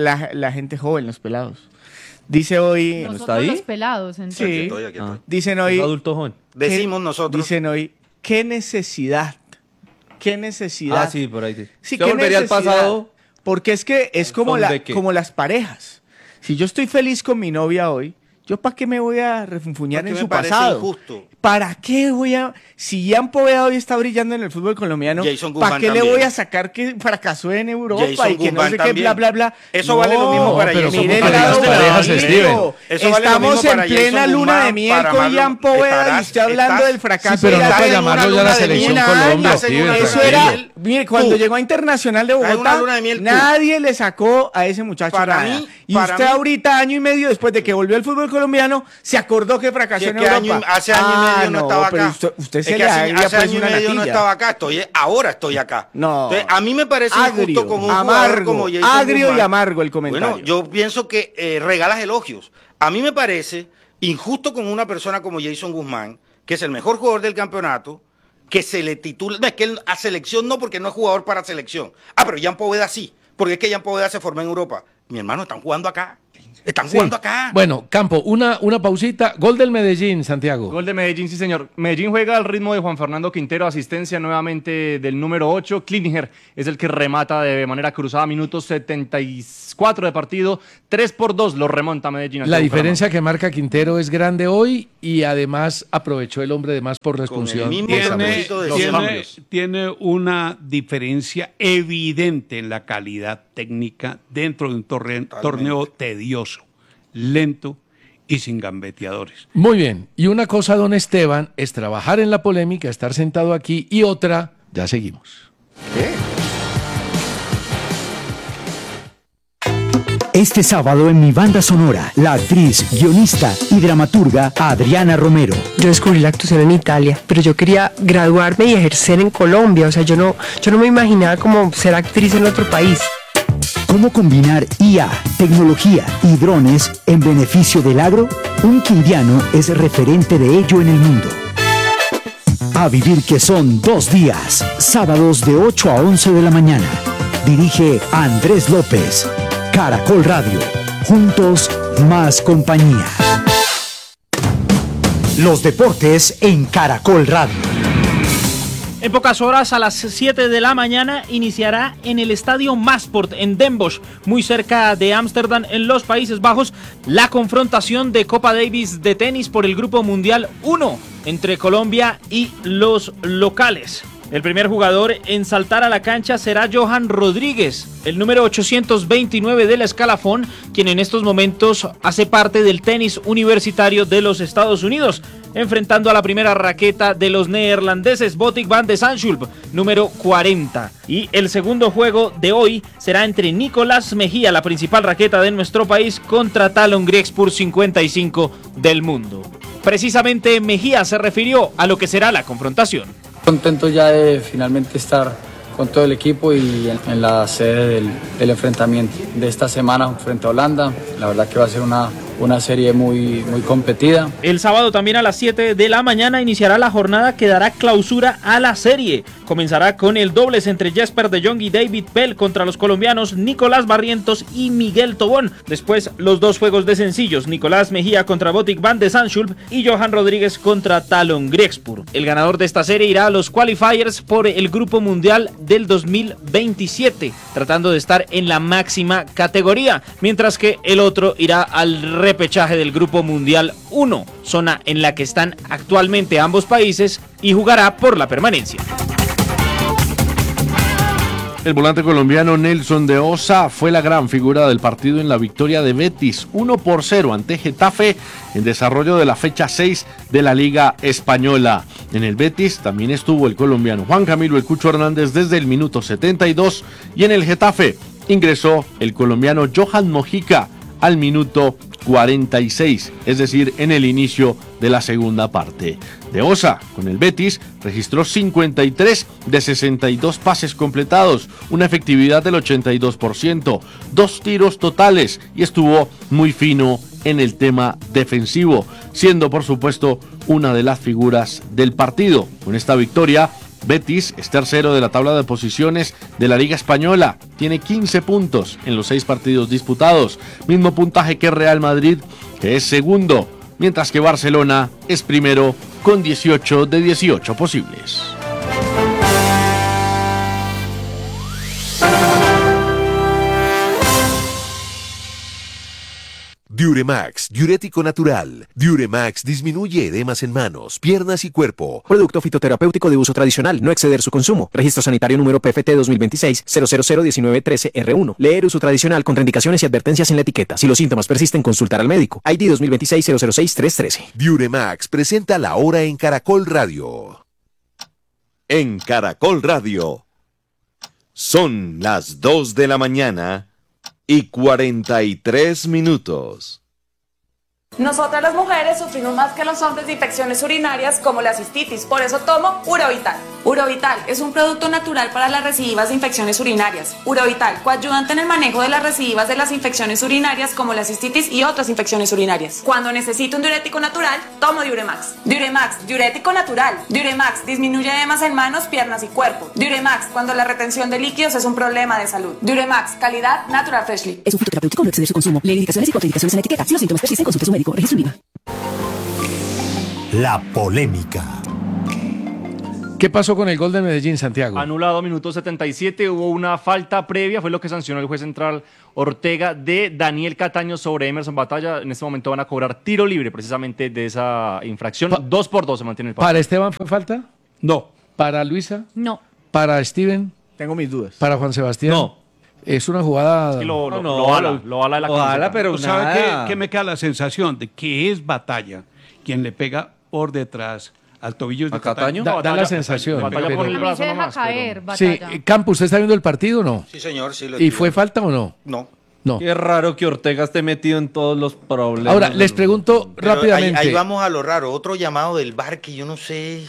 la gente joven, los pelados. Dice hoy... Nosotros está ahí? los pelados. Entonces. Sí. Aquí estoy. Dicen Es hoy... adulto joven. Decimos nosotros. Dicen hoy, ¿qué necesidad? ¿Qué necesidad? Ah, sí, por ahí. Sí. Sí, ¿Usted ¿qué volvería al necesidad? pasado? Porque es que es como, ¿Son de qué? como las parejas. Si yo estoy feliz con mi novia hoy, ¿yo para qué me voy a refunfuñar Porque en me su parece pasado? injusto. ¿Para qué voy a...? Si Ian Poveda hoy está brillando en el fútbol colombiano, Jason ¿para Guzmán qué le también. voy a sacar que fracasó en Europa Jason y que no Guzmán sé qué, también. bla, bla, bla? Eso vale lo mismo para pero Jason Mire el ¿cómo lado para las parejas, bonito. Steven? Eso vale lo Estamos mismo para en plena Jason luna de Guzmán, miel para con Marlon. Ian Poveda y usted hablando del fracaso. Sí, pero no de la- para en una llamarlo ya luna la de selección miel. Colombia, Estás en Steven. una Eso luna de era, miel. mire, cuando llegó a Internacional de Estás en una Bogotá, luna de miel, tú. nadie le sacó a ese muchacho Para nada. mí- Y para usted mí- ahorita, año y medio después de que volvió al fútbol colombiano, se acordó que fracasó Si es en que Europa. hace año y medio no estaba pero acá. usted Es se que le hace haría año pues y una medio no natilla. estaba acá. Ahora estoy acá. No. Entonces, a mí me parece Agrio, injusto con un jugador amargo, como Jason agrio y Guzmán. amargo el comentario. Bueno, yo pienso que regalas elogios. A mí me parece injusto con una persona como Jason Guzmán, que es el mejor jugador del campeonato, que se le titula... No, es que él a selección no, porque no es jugador para selección. Ah, pero Ian Poveda sí. porque es que Jan Poveda se formó en Europa. Mi hermano, están jugando acá. Están jugando acá. Bueno, Campo, una pausita. Gol del Medellín, Santiago. Gol de Medellín, sí señor. Medellín juega al ritmo de Juan Fernando Quintero, asistencia nuevamente del número 8. Klinger es el que remata de manera cruzada, minutos 74 de partido, 3-2 lo remonta Medellín. La diferencia que marca Quintero es grande hoy y además aprovechó el hombre de más por la expulsión. Tiene una diferencia evidente en la calidad técnica dentro de un torneo tedioso, lento y sin gambeteadores. Muy bien. Y una cosa, don Esteban, es trabajar en la polémica, estar sentado aquí, y otra, ya seguimos. Este sábado en mi banda sonora, la actriz, guionista y dramaturga Adriana Romero. Yo descubrí la actuación en Italia, pero yo quería graduarme y ejercer en Colombia. O sea, yo no me imaginaba como ser actriz en otro país. ¿Cómo combinar IA, tecnología y drones en beneficio del agro? Un quindiano es referente de ello en el mundo. A vivir que son 2 días, sábados de 8 a 11 de la mañana. Dirige Andrés López. Caracol Radio. Juntos, más compañía. Los deportes en Caracol Radio. En pocas horas, a las 7 de la mañana, iniciará en el estadio Masport en Den Bosch, muy cerca de Ámsterdam, en los Países Bajos, la confrontación de Copa Davis de tenis por el Grupo Mundial 1 entre Colombia y los locales. El primer jugador en saltar a la cancha será Johan Rodríguez, el número 829 del escalafón, quien en estos momentos hace parte del tenis universitario de los Estados Unidos, enfrentando a la primera raqueta de los neerlandeses Botic van de Zandschulp, número 40. Y el segundo juego de hoy será entre Nicolás Mejía, la principal raqueta de nuestro país, contra Talon Griekspur, 55 del mundo. Precisamente Mejía se refirió a lo que será la confrontación. Contento ya de finalmente estar con todo el equipo y en la sede del enfrentamiento de esta semana frente a Holanda. La verdad que va a ser una serie muy competida. El sábado también a las 7 de la mañana iniciará la jornada que dará clausura a la serie. Comenzará con el dobles entre Jesper de Jong y David Pell contra los colombianos Nicolás Barrientos y Miguel Tobón. Después los 2 juegos de sencillos, Nicolás Mejía contra Botic van de Zandschulp y Johan Rodríguez contra Talon Griekspur. El ganador de esta serie irá a los qualifiers por el Grupo Mundial del 2027, tratando de estar en la máxima categoría, mientras que el otro irá al repechaje del Grupo Mundial 1, zona en la que están actualmente ambos países, y jugará por la permanencia. El volante colombiano Nelson de Osa fue la gran figura del partido en la victoria de Betis 1-0 ante Getafe en desarrollo de la fecha 6 de la Liga Española. En el Betis también estuvo el colombiano Juan Camilo El Cucho Hernández desde el minuto 72 y en el Getafe ingresó el colombiano Johan Mojica al minuto 46, es decir, en el inicio de la segunda parte. De Osa, con el Betis, registró 53 de 62 pases completados, una efectividad del 82%, 2 tiros totales y estuvo muy fino en el tema defensivo, siendo por supuesto una de las figuras del partido. Con esta victoria, Betis es tercero de la tabla de posiciones de la Liga Española, tiene 15 puntos en los 6 partidos disputados, mismo puntaje que Real Madrid, que es segundo, mientras que Barcelona es primero con 18 de 18 posibles. Diuremax, diurético natural. Diuremax disminuye edemas en manos, piernas y cuerpo. Producto fitoterapéutico de uso tradicional, no exceder su consumo. Registro sanitario número PFT 2026-0001913R1. Leer uso tradicional, contraindicaciones y advertencias en la etiqueta. Si los síntomas persisten, consultar al médico. ID 2026-006-313. Diuremax presenta la hora en Caracol Radio. En Caracol Radio. Son las 2 de la mañana y 43 minutos. Nosotras las mujeres sufrimos más que los hombres de infecciones urinarias como la cistitis, por eso tomo Urovital. Urovital es un producto natural para las recidivas de infecciones urinarias. Urovital, coayudante en el manejo de las recidivas de las infecciones urinarias como la cistitis y otras infecciones urinarias. Cuando necesito un diurético natural, tomo Diuremax. Diuremax, diurético natural. Diuremax disminuye edemas en manos, piernas y cuerpo. Diuremax, cuando la retención de líquidos es un problema de salud. Diuremax, calidad Natural Freshly. Es un fruto terapéutico, no exceder su consumo. Lee indicaciones y contraindicaciones en la etiqueta. Si los síntomas persisten, consulte a su médico. Registro INVIMA. La polémica. ¿Qué pasó con el gol de Medellín, Santiago? Anulado, minuto 77, hubo una falta previa, fue lo que sancionó el juez central Ortega de Daniel Cataño sobre Emerson Batalla. En este momento van a cobrar tiro libre precisamente de esa infracción. 2-2 se mantiene el partido. ¿Para Esteban fue falta? No. ¿Para Luisa? No. ¿Para Steven? Tengo mis dudas. ¿Para Juan Sebastián? No. Es una jugada... Es que lo bala de la camiseta. Pero ¿sabe qué me queda la sensación? De que es Batalla quien le pega por detrás al tobillo de Cataño. Da la sensación. Batalla por el brazo se deja nomás, caer, Sí, Batalla. Campo, ¿usted está viendo el partido o no? Sí, señor, sí lo ¿Y entiendo. fue falta o no? No. No. Qué raro que Ortega esté metido en todos los problemas. Ahora, les pregunto Pero rápidamente. ahí vamos a lo raro. Otro llamado del VAR que yo no sé.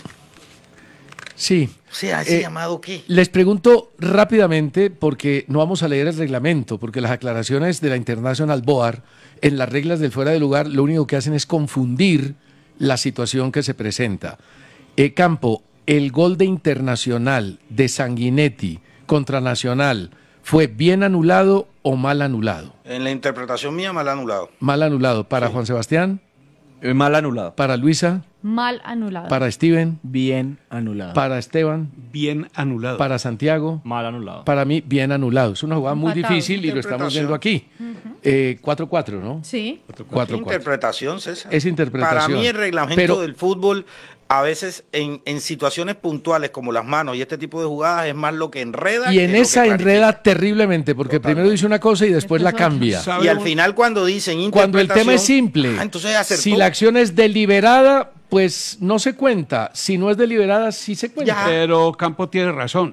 Sí. O sea, ¿ese llamado qué? Les pregunto rápidamente, porque no vamos a leer el reglamento, porque las aclaraciones de la International Board en las reglas del fuera de lugar lo único que hacen es confundir la situación que se presenta. Campo, el gol de Internacional de Sanguinetti contra Nacional, ¿fue bien anulado o mal anulado? En la interpretación mía, mal anulado. Mal anulado. ¿Para Sí. Juan Sebastián? Mal anulado. ¿Para Luisa? Mal anulado. ¿Para Steven? Bien anulado. ¿Para Esteban? Bien anulado. ¿Para Santiago? Mal anulado. Para mí, bien anulado. Es una jugada muy Empatado. difícil y lo estamos viendo aquí. 4-4, ¿no? Sí. 4-4. Interpretación, César. Es interpretación. Para mí el reglamento Pero- del fútbol, a veces en situaciones puntuales como las manos y este tipo de jugadas, es más lo que enreda. Y en que lo esa que clarifica. enreda terriblemente, porque primero dice una cosa y después la cambia. Y al final cuando dicen Cuando el tema es interpretación, simple, entonces acertó. si la acción es deliberada, pues no se cuenta. Si no es deliberada, sí se cuenta. Pero Campo tiene razón.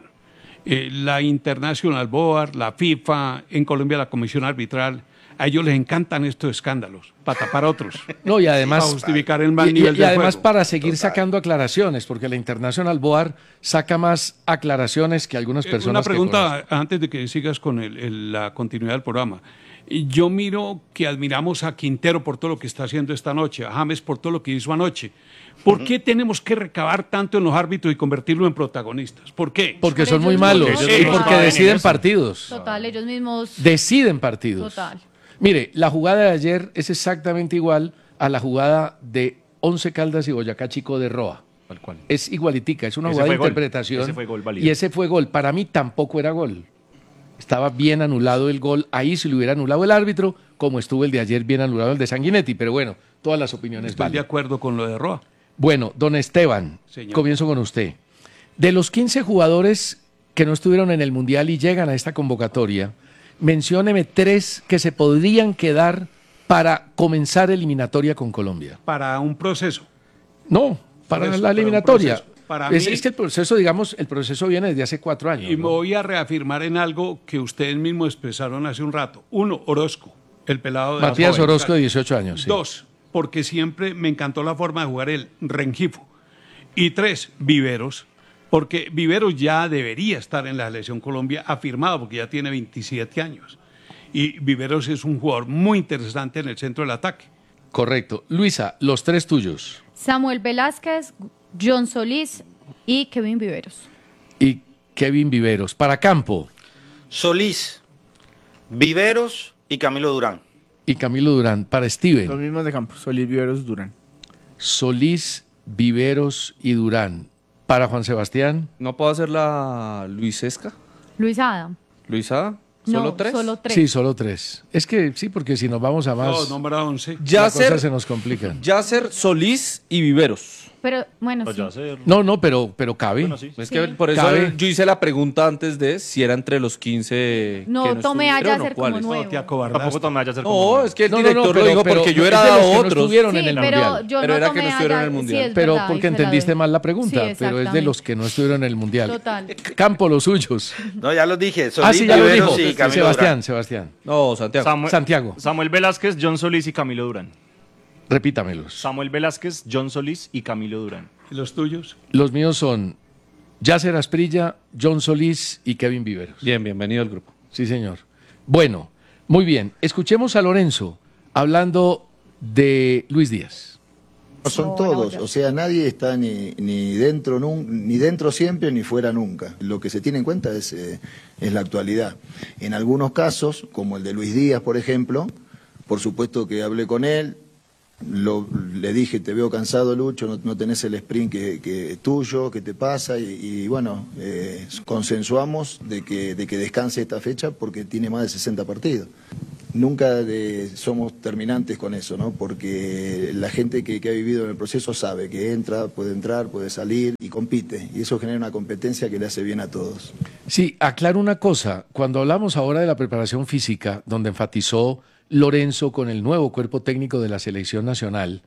La International Board, la FIFA, en Colombia la Comisión Arbitral, a ellos les encantan estos escándalos, para tapar otros. No, y además, para justificar el mal y nivel del además juego. para seguir sacando aclaraciones, porque la International Board saca más aclaraciones que algunas personas. Una que pregunta antes de que sigas con la continuidad del programa. Yo miro que admiramos a Quintero por todo lo que está haciendo esta noche, a James por todo lo que hizo anoche. ¿Por qué tenemos que recabar tanto en los árbitros y convertirlos en protagonistas? ¿Por qué? Porque son muy malos y porque deciden partidos. Total, ellos mismos. Deciden partidos. Total. Mire, la jugada de ayer es exactamente igual a la jugada de Once Caldas y Boyacá Chico de Roa. Tal cual. Es igualitica, es una Ese jugada de fue gol. interpretación. Ese fue gol válido. Y ese fue gol. Para mí tampoco era gol. Estaba bien anulado el gol. Ahí si lo hubiera anulado el árbitro, como estuvo el de ayer bien anulado el de Sanguinetti. Pero bueno, todas las opiniones Estoy de valen. acuerdo con lo de Roa. Bueno, don Esteban, Señor. comienzo con usted. De los 15 jugadores que no estuvieron en el Mundial y llegan a esta convocatoria, mencióneme 3 que se podrían quedar para comenzar eliminatoria con Colombia. Para un proceso. No, para Por eso, la para un eliminatoria. proceso. Para Es, mí- es que el proceso, digamos, el proceso viene desde hace 4 años. Y me ¿no? voy a reafirmar en algo que ustedes mismos expresaron hace un rato. 1, Orozco, el pelado de la Matías joven. Orozco, de 18 años. Sí. 2, porque siempre me encantó la forma de jugar el Rengifo. Y 3, Viveros, porque Viveros ya debería estar en la selección Colombia afirmado, porque ya tiene 27 años. Y Viveros es un jugador muy interesante en el centro del ataque. Correcto. Luisa, los 3 tuyos. Samuel Velázquez, John Solís y Kevin Viveros. Y Kevin Viveros. Para Campo. Solís, Viveros y Camilo Durán. Y Camilo Durán. Para Steven. Los mismos de campo, Solís, Viveros, Durán. Solís, Viveros y Durán. Para Juan Sebastián. ¿No puedo hacer la Luisesca? Luis Adam. ¿Luisa? No, ¿Solo 3? solo 3. Sí, solo 3. Es que sí, porque si nos vamos a más, No, nombra 11. las cosas se nos complican. Yasser, Solís y Viveros. Pero bueno, sí. No, pero cabe. Es que por eso Cabe. yo hice la pregunta antes de si era entre los 15 No, que tomé a estuvieron o Yasser como cuáles. nuevo. No, te acobardaste. Tampoco tomé a Yasser como No, nuevo. es que el No, director lo pero- dijo pero porque yo es era de los que no otros. estuvieron Sí, en el pero Mundial. yo Pero no era tomé que no a estuvieron en el Yasser. Mundial. Sí, es Pero verdad, porque y se la entendiste doy. mal la pregunta, Sí, pero es de los que no estuvieron en el Mundial. Total. Campo, los suyos. No, ya los dije. Solís, Sí, ya lo Viveros dijo. y Camilo Sebastián, Durán. Sebastián. No, Santiago. Santiago. Samuel Velázquez, John Solís y Camilo Durán. Repítamelos. Samuel Velázquez, John Solís y Camilo Durán. ¿Y los tuyos? Los míos son Yasser Asprilla, John Solís y Kevin Viveros. Bien, bienvenido al grupo. Sí, señor. Bueno, muy bien. Escuchemos a Lorenzo hablando de Luis Díaz. Son todos, o sea, nadie está ni dentro siempre ni fuera nunca. Lo que se tiene en cuenta es la actualidad. En algunos casos, como el de Luis Díaz, por ejemplo, por supuesto que hablé con él, le dije, te veo cansado, Lucho, no tenés el sprint que tuyo, ¿qué te pasa? Y bueno, consensuamos de que descanse esta fecha porque tiene más de 60 partidos. Nunca somos terminantes con eso, ¿no? Porque la gente que ha vivido en el proceso sabe que entra, puede salir y compite. Y eso genera una competencia que le hace bien a todos. Sí, aclaro una cosa. Cuando hablamos ahora de la preparación física, donde enfatizó Lorenzo con el nuevo cuerpo técnico de la selección nacional,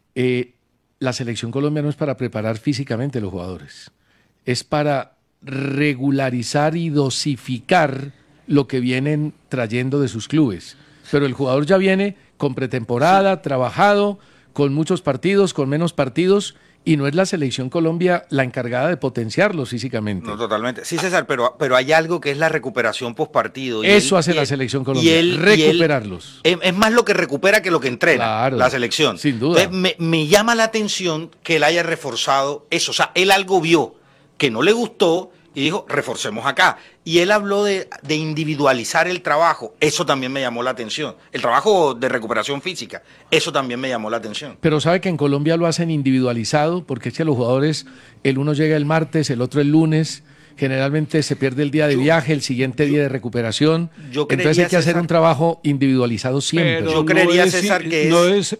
la selección Colombia no es para preparar físicamente a los jugadores. Es para regularizar y dosificar lo que vienen trayendo de sus clubes. Pero el jugador ya viene con pretemporada, trabajado, con muchos partidos, con menos partidos, y no es la selección Colombia la encargada de potenciarlos físicamente. No, totalmente. Sí, César, pero hay algo que es la recuperación postpartido. Eso hace la selección Colombia, recuperarlos. Es más lo que recupera que lo que entrena, claro, la selección. Sin duda. Entonces, me llama la atención que él haya reforzado eso. O sea, él algo vio que no le gustó y dijo, reforcemos acá. Y él habló de individualizar el trabajo. Eso también me llamó la atención. El trabajo de recuperación física. Eso también me llamó la atención. Pero sabe que en Colombia lo hacen individualizado, porque es que los jugadores, el uno llega el martes, el otro el lunes. Generalmente se pierde el día de viaje, el siguiente día de recuperación. Entonces hay que hacer un trabajo individualizado siempre. Pero yo creería, César, que no es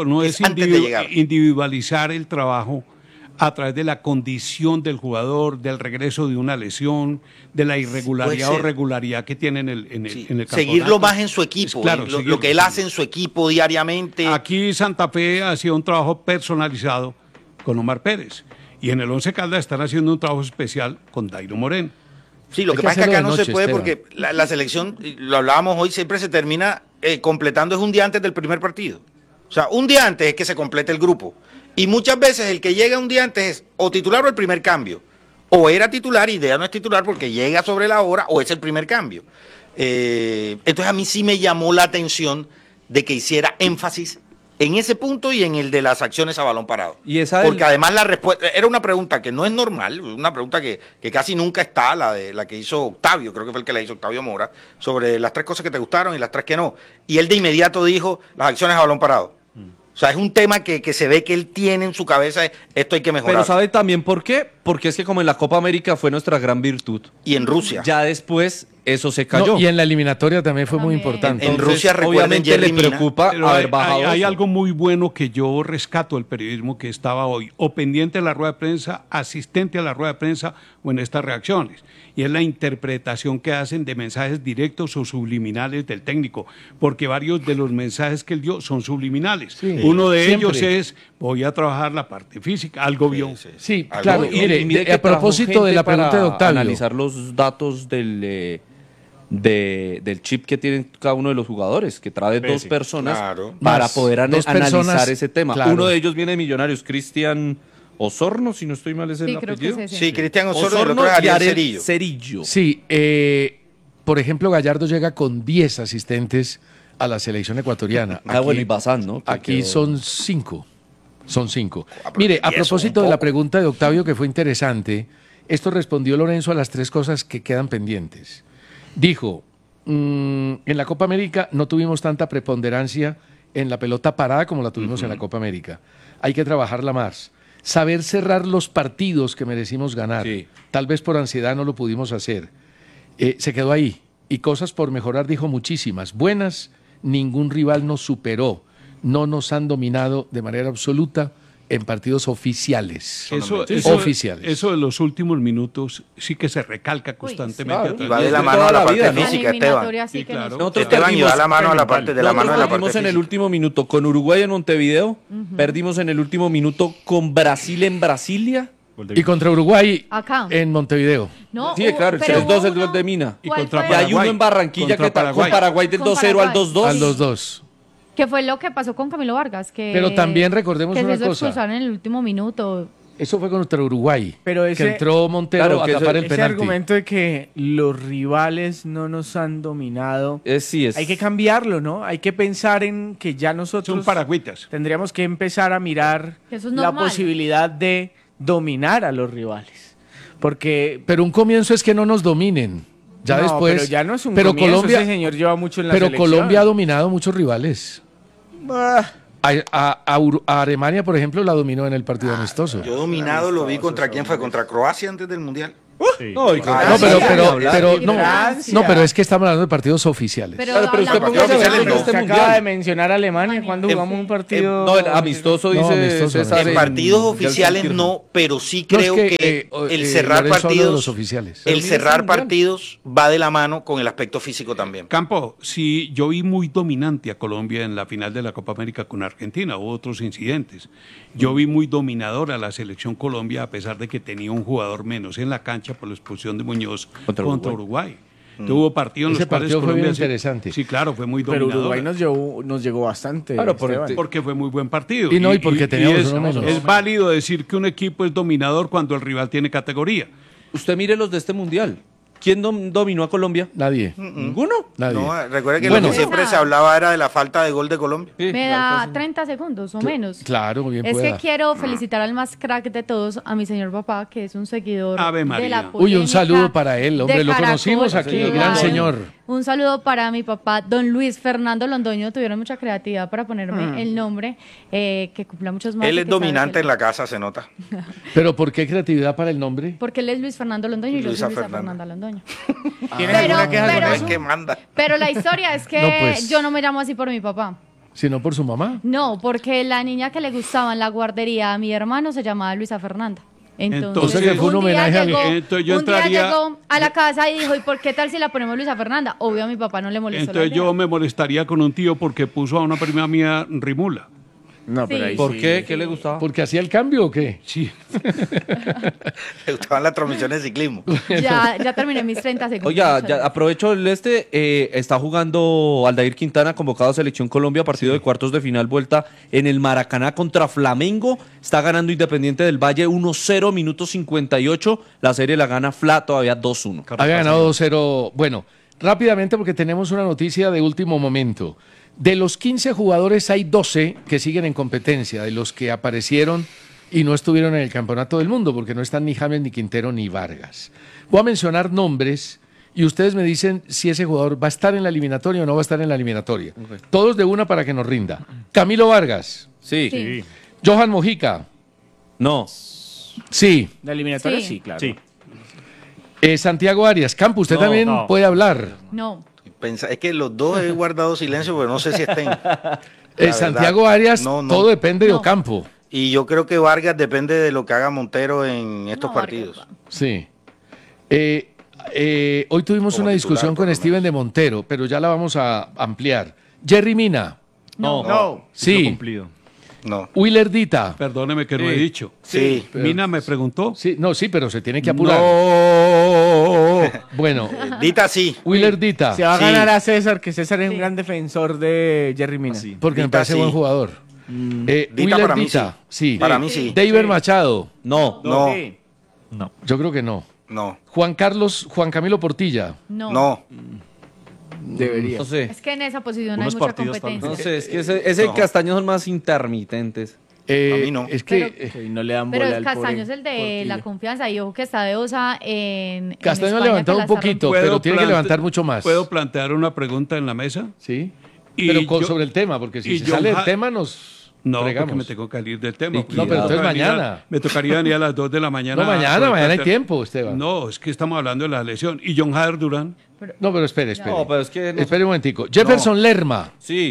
individualizar el trabajo a través de la condición del jugador, del regreso de una lesión, de la irregularidad o regularidad que tiene en el campeonato. Seguirlo más en su equipo, claro, lo que él hace en su equipo diariamente. Aquí Santa Fe hacía un trabajo personalizado con Omar Pérez, y en el Once Caldas están haciendo un trabajo especial con Dairo Moreno. Sí, lo que pasa es que acá no se puede, porque la selección, lo hablábamos hoy, siempre se termina completando es un día antes del primer partido. O sea, un día antes es que se complete el grupo. Y muchas veces el que llega un día antes es o titular o el primer cambio. O era titular y ya no es titular porque llega sobre la hora, o es el primer cambio. Entonces a mí sí me llamó la atención de que hiciera énfasis en ese punto y en el de las acciones a balón parado. Porque además la respuesta era una pregunta que no es normal, una pregunta que casi nunca está, la que hizo Octavio, creo que fue el que la hizo Octavio Mora, sobre las 3 cosas que te gustaron y las 3 que no. Y él de inmediato dijo las acciones a balón parado. O sea, es un tema que se ve que él tiene en su cabeza, esto hay que mejorar. Pero ¿sabe también por qué? Porque es que como en la Copa América fue nuestra gran virtud. Y en Rusia. Ya después eso se cayó. No, y en la eliminatoria también fue muy importante. En Rusia, obviamente le preocupa haber bajado hay algo muy bueno que yo rescato del periodismo que estaba hoy, o pendiente de la rueda de prensa, asistente a la rueda de prensa o en estas reacciones. Y es la interpretación que hacen de mensajes directos o subliminales del técnico, porque varios de los mensajes que él dio son subliminales. Sí, uno de ellos es, voy a trabajar la parte física, algo vio. Sí, claro. Mire, a propósito de la pregunta de Octavio. Analizar los datos del chip que tienen cada uno de los jugadores, que trae 2 personas para poder analizar ese tema. Claro. Uno de ellos viene de Millonarios, Cristian Osorno, si no estoy mal, es el apellido. Sí, Cristian Osorno, el otro es Ariel Cerillo. Sí, por ejemplo, Gallardo llega con 10 asistentes a la selección ecuatoriana. Bueno, y Bazán, ¿no? Aquí son 5. Son 5. Mire, a propósito de la pregunta de Octavio, que fue interesante, esto respondió Lorenzo a las 3 cosas que quedan pendientes. Dijo, en la Copa América no tuvimos tanta preponderancia en la pelota parada como la tuvimos en la Copa América. Hay que trabajarla más. Saber cerrar los partidos que merecimos ganar. Sí. Tal vez por ansiedad no lo pudimos hacer. Se quedó ahí. Y cosas por mejorar, dijo muchísimas. Buenas, ningún rival nos superó. No nos han dominado de manera absoluta en partidos oficiales. Oficiales. Eso de los últimos minutos sí que se recalca constantemente. Y va de la mano a la parte física, Esteban. Sí, claro. Esteban y va de la mano a la parte de la mano de la parte física. En el último minuto con Uruguay en Montevideo, perdimos en el último minuto con Brasil en Brasilia. Y contra Uruguay acá en Montevideo. No, sí, claro, el 3-2 el gol de Mina. Y contra Paraguay. Y hay uno en Barranquilla con Paraguay del 2-0 al 2-2. Al 2-2. Que fue lo que pasó con Camilo Vargas. Pero también recordemos una cosa. Que se expulsaron en el último minuto. Eso fue contra Uruguay, pero que entró Montero a tapar el penalti. Ese argumento de que los rivales no nos han dominado, hay que cambiarlo, ¿no? Hay que pensar en que ya nosotros tendríamos que empezar a mirar la posibilidad de dominar a los rivales. Pero un comienzo es que no nos dominen. Ya después. Pero ya no es un comienzo, Colombia, ese señor lleva mucho en la selección. selección. Pero Colombia ha dominado muchos rivales. A Alemania, por ejemplo, la dominó en el partido amistoso. Yo dominado lo vi contra quién fue, contra Croacia antes del Mundial. Sí. Pero es que estamos hablando de partidos oficiales. Pero usted acaba de mencionar a Alemania cuando jugamos un partido. Amistoso dice César. En partidos oficiales no, pero sí creo que el cerrar partidos. El cerrar partidos va de la mano con el aspecto físico también. Campo, sí, yo vi muy dominante a Colombia en la final de la Copa América con Argentina, hubo otros incidentes. Yo vi muy dominadora a la selección Colombia a pesar de que tenía un jugador menos en la cancha por la expulsión de Muñoz contra Uruguay. Tuvo partidos en los cuales fue Colombia muy interesante. Sí, claro, fue muy dominador. Pero Uruguay nos llegó bastante. Claro, porque fue muy buen partido. Y porque teníamos uno menos. Es válido decir que un equipo es dominador cuando el rival tiene categoría. Usted mire los de este mundial. ¿Quién dominó a Colombia? Nadie. ¿Ninguno? Nadie. No, recuerde que lo que siempre se hablaba era de la falta de gol de Colombia. Me da 30 segundos o menos. Claro, bien Es que quiero felicitar al más crack de todos, a mi señor papá, que es un seguidor de la polémica. Uy, un saludo para él, hombre, lo conocimos aquí, gran señor. Un saludo para mi papá, don Luis Fernando Londoño. Tuvieron mucha creatividad para ponerme el nombre, que cumpla muchos más. Él es dominante en la casa, se nota. ¿Pero por qué creatividad para el nombre? Porque él es Luis Fernando Londoño y yo soy Luisa Fernanda Londoño. Pero la historia es que yo no me llamo así por mi papá. ¿Sino por su mamá? No, porque la niña que le gustaba en la guardería a mi hermano se llamaba Luisa Fernanda. Entonces que fue un homenaje un día llegó a la casa y dijo, ¿y por qué tal si la ponemos Luisa Fernanda? Obvio a mi papá no le molestó. Entonces yo me molestaría con un tío porque puso a una prima mía Rimula. No, pero ahí ¿Por qué? ¿Qué le gustaba? ¿Porque hacía el cambio o qué? Sí. Le gustaban las transmisiones de ciclismo. Ya terminé mis 30 segundos. Oiga, aprovecho está jugando Aldair Quintana, convocado a Selección Colombia, partido de cuartos de final, vuelta en el Maracaná contra Flamengo. Está ganando Independiente del Valle 1-0, minuto 58. La serie la gana Fla todavía 2-1. Ha ganado 2-0. Bueno, rápidamente porque tenemos una noticia de último momento. De los 15 jugadores hay 12 que siguen en competencia, de los que aparecieron y no estuvieron en el Campeonato del Mundo, porque no están ni James, ni Quintero, ni Vargas. Voy a mencionar nombres y ustedes me dicen si ese jugador va a estar en la eliminatoria o no va a estar en la eliminatoria. Okay. Todos de una para que nos rinda. Camilo Vargas. Sí. Johan Mojica. No. Sí. ¿La eliminatoria? Sí, claro. Sí. Santiago Arias. Campo, usted también puede hablar. No. Es que los dos he guardado silencio, pero no sé si estén. Santiago Arias, todo depende de Ocampo. Y yo creo que Vargas depende de lo que haga Montero en estos partidos. Vargas. Sí. Hoy tuvimos una discusión con Steven de Montero, pero ya la vamos a ampliar. Jerry Mina. No. Sí. Cumplido. No. Willer Dita. Perdóneme que no he dicho. Sí. Mina me preguntó. Sí, pero se tiene que apurar. No. Bueno. Dita sí. Willer Dita. Se va a ganar a César, que César es un gran defensor de Jerry Mina. Porque me parece buen jugador. Dita para mí sí. Para mí sí. David Machado. No. Yo creo que no. No. Juan Camilo Portilla. No. Debería. No sé. Es que en esa posición hay mucha competencia. No sé, es que ese Castaño son más intermitentes. A mí no. Es que no le dan pero bola el Castaño es el de la confianza y ojo que está de osa en Castaño ha levantado un poquito, pero tiene que levantar mucho más. ¿Puedo plantear una pregunta en la mesa? Sí. Pero sobre el tema, porque si se sale el tema nos porque me tengo que salir del tema. No, pero entonces mañana. Me tocaría venir a las 2 de la mañana. No, mañana hay tiempo, Esteban. No, es que estamos hablando de la lesión. ¿Y John Jader Durán? No, pero espere. No, pero es que espere un momentico. Jefferson Lerma. Sí.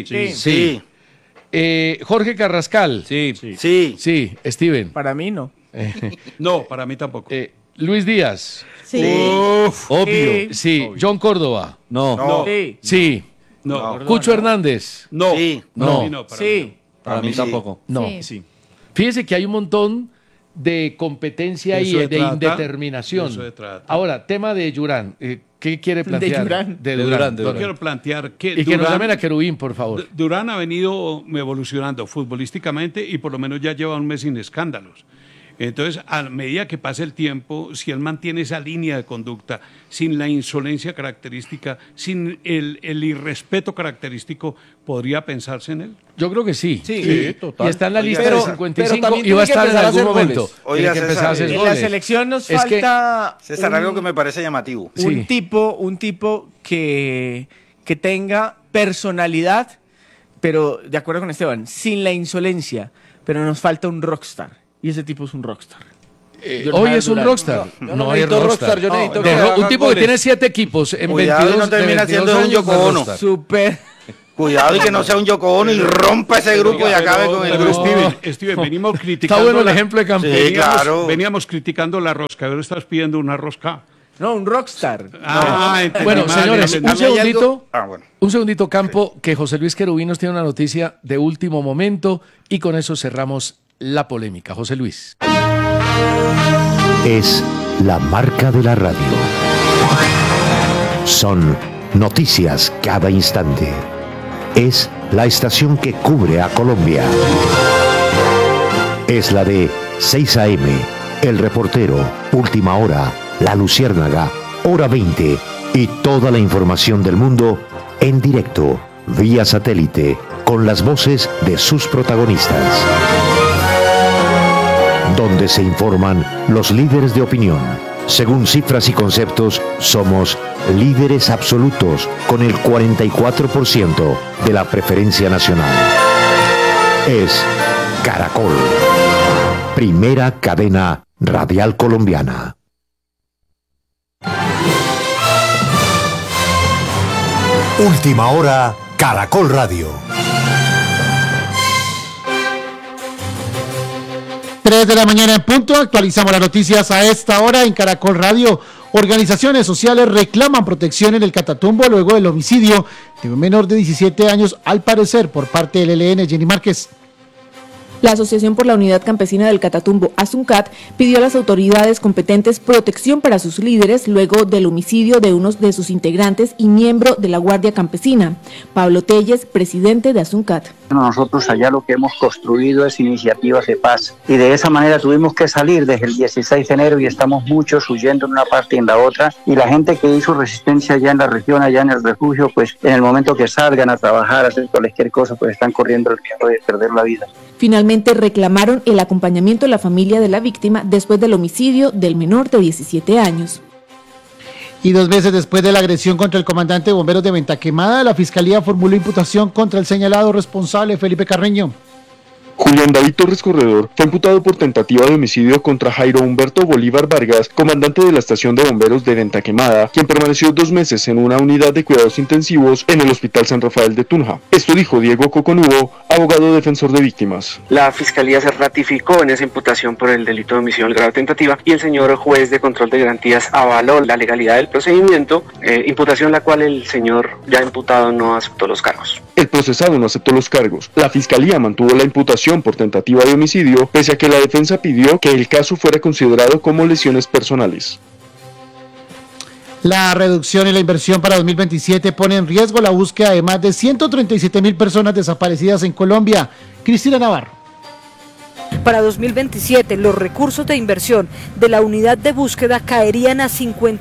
Jorge Carrascal. Sí. Steven. Para mí no. No, para mí tampoco. Luis Díaz. Sí. Obvio. Sí. John Córdoba. No. Sí. No. Cucho Hernández. No. Sí. No. Sí. Para mí tampoco. No. Sí. Fíjese que hay un montón de competencia y de indeterminación. Ahora, tema de Durán. ¿Qué quiere plantear? De Durán. Yo quiero plantear que y que nos llamen a Querubín, por favor. Durán ha venido evolucionando futbolísticamente y por lo menos ya lleva un mes sin escándalos. Entonces, a medida que pase el tiempo, si él mantiene esa línea de conducta, sin la insolencia característica, sin el irrespeto característico, ¿podría pensarse en él? Yo creo que sí. Sí, total. Y está en la lista de 55 y va a estar en algún momento. Oiga, César, en la selección nos falta... César, algo que me parece llamativo. Un tipo que tenga personalidad, pero, de acuerdo con Esteban, sin la insolencia, pero nos falta un rockstar. Y ese tipo es un rockstar. Hoy es un rockstar. No es rockstar. Yo necesito un tipo que tiene 7 equipos en Cuidado 22 y no termina siendo un Yoko Ono. Súper. Cuidado y que no sea un Yoko Ono y rompa ese grupo y acabe con el grupo. Steven, venimos criticando. Está bueno el ejemplo de campeón. Sí, claro. Veníamos criticando la rosca, ahora estás pidiendo una rosca. No, un rockstar. Bueno, señores, un segundito, Campo, que José Luis Querubín nos tiene una noticia de último momento y con eso cerramos la polémica. José Luis. Es la marca de la radio. Son noticias cada instante. Es la estación que cubre a Colombia. Es la de 6 AM, El Reportero, Última Hora, La Luciérnaga, Hora 20 y toda la información del mundo en directo, vía satélite, con las voces de sus protagonistas. Donde se informan los líderes de opinión. Según cifras y conceptos, somos líderes absolutos con el 44% de la preferencia nacional. Es Caracol, primera cadena radial colombiana. Última Hora, Caracol Radio. 3 de la mañana en punto, actualizamos las noticias a esta hora en Caracol Radio. Organizaciones sociales reclaman protección en el Catatumbo luego del homicidio de un menor de 17 años, al parecer por parte del ELN. Jenny Márquez. La Asociación por la Unidad Campesina del Catatumbo, ASUNCAT, pidió a las autoridades competentes protección para sus líderes luego del homicidio de uno de sus integrantes y miembro de la Guardia Campesina. Pablo Telles, presidente de ASUNCAT. Nosotros allá lo que hemos construido es iniciativas de paz y de esa manera tuvimos que salir desde el 16 de enero y estamos muchos huyendo en una parte y en la otra, y la gente que hizo resistencia allá en la región, allá en el refugio, pues en el momento que salgan a trabajar, a hacer cualquier cosa, pues están corriendo el riesgo de perder la vida. Finalmente reclamaron el acompañamiento de la familia de la víctima después del homicidio del menor de 17 años. Y 2 meses después de la agresión contra el comandante de bomberos de Ventaquemada, la Fiscalía formuló imputación contra el señalado responsable, Felipe Carreño. Julián David Torres Corredor fue imputado por tentativa de homicidio contra Jairo Humberto Bolívar Vargas, comandante de la estación de bomberos de Ventaquemada, quien permaneció 2 meses en una unidad de cuidados intensivos en el Hospital San Rafael de Tunja. Esto dijo Diego Coconubo, abogado defensor de víctimas. La Fiscalía se ratificó en esa imputación por el delito de homicidio en grado de tentativa y el señor juez de control de garantías avaló la legalidad del procedimiento, imputación la cual el señor ya imputado no aceptó los cargos. El procesado no aceptó los cargos. La Fiscalía mantuvo la imputación por tentativa de homicidio, pese a que la defensa pidió que el caso fuera considerado como lesiones personales. La reducción en la inversión para 2027 pone en riesgo la búsqueda de más de 137.000 personas desaparecidas en Colombia. Cristina Navarro. Para 2027, los recursos de inversión de la unidad de búsqueda caerían a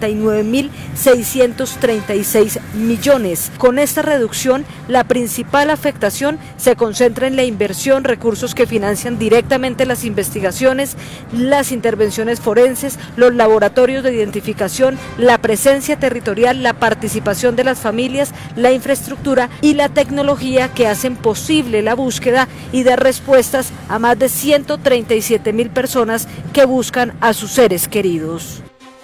59.636 millones. Con esta reducción, la principal afectación se concentra en la inversión, recursos que financian directamente las investigaciones, las intervenciones forenses, los laboratorios de identificación, la presencia territorial, la participación de las familias, la infraestructura y la tecnología que hacen posible la búsqueda y dar respuestas a más de 137.000 personas que buscan a sus seres queridos.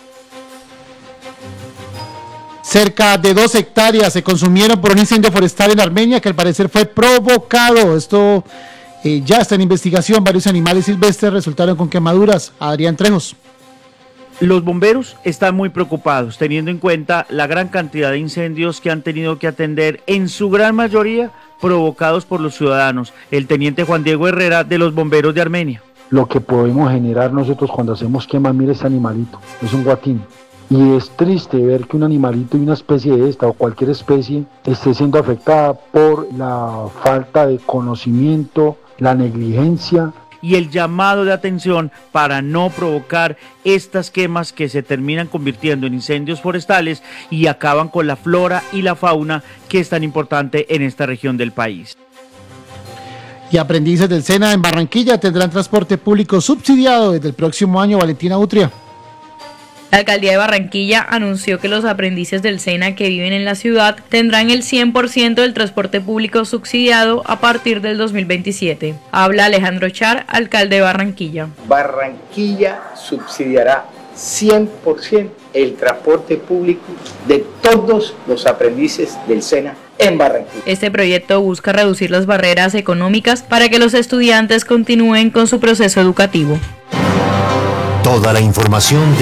Cerca de 2 hectáreas se consumieron por un incendio forestal en Armenia que al parecer fue provocado. Esto ya está en investigación. Varios animales silvestres resultaron con quemaduras. Adrián Trejos. Los bomberos están muy preocupados, teniendo en cuenta la gran cantidad de incendios que han tenido que atender, en su gran mayoría provocados por los ciudadanos. El teniente Juan Diego Herrera, de los bomberos de Armenia. lo que podemos generar nosotros cuando hacemos quema. Mire este animalito, es un guatín. Y es triste ver que un animalito y una especie de esta o cualquier especie esté siendo afectada por la falta de conocimiento, la negligencia. Y el llamado de atención para no provocar estas quemas que se terminan convirtiendo en incendios forestales y acaban con la flora y la fauna que es tan importante en esta región del país. Y aprendices del SENA en Barranquilla tendrán transporte público subsidiado desde el próximo año. Valentina Utria. La alcaldía de Barranquilla anunció que los aprendices del SENA que viven en la ciudad tendrán el 100% del transporte público subsidiado a partir del 2027. Habla Alejandro Char, alcalde de Barranquilla. Barranquilla subsidiará 100% el transporte público de todos los aprendices del SENA en Barranquilla. Este proyecto busca reducir las barreras económicas para que los estudiantes continúen con su proceso educativo. Toda la información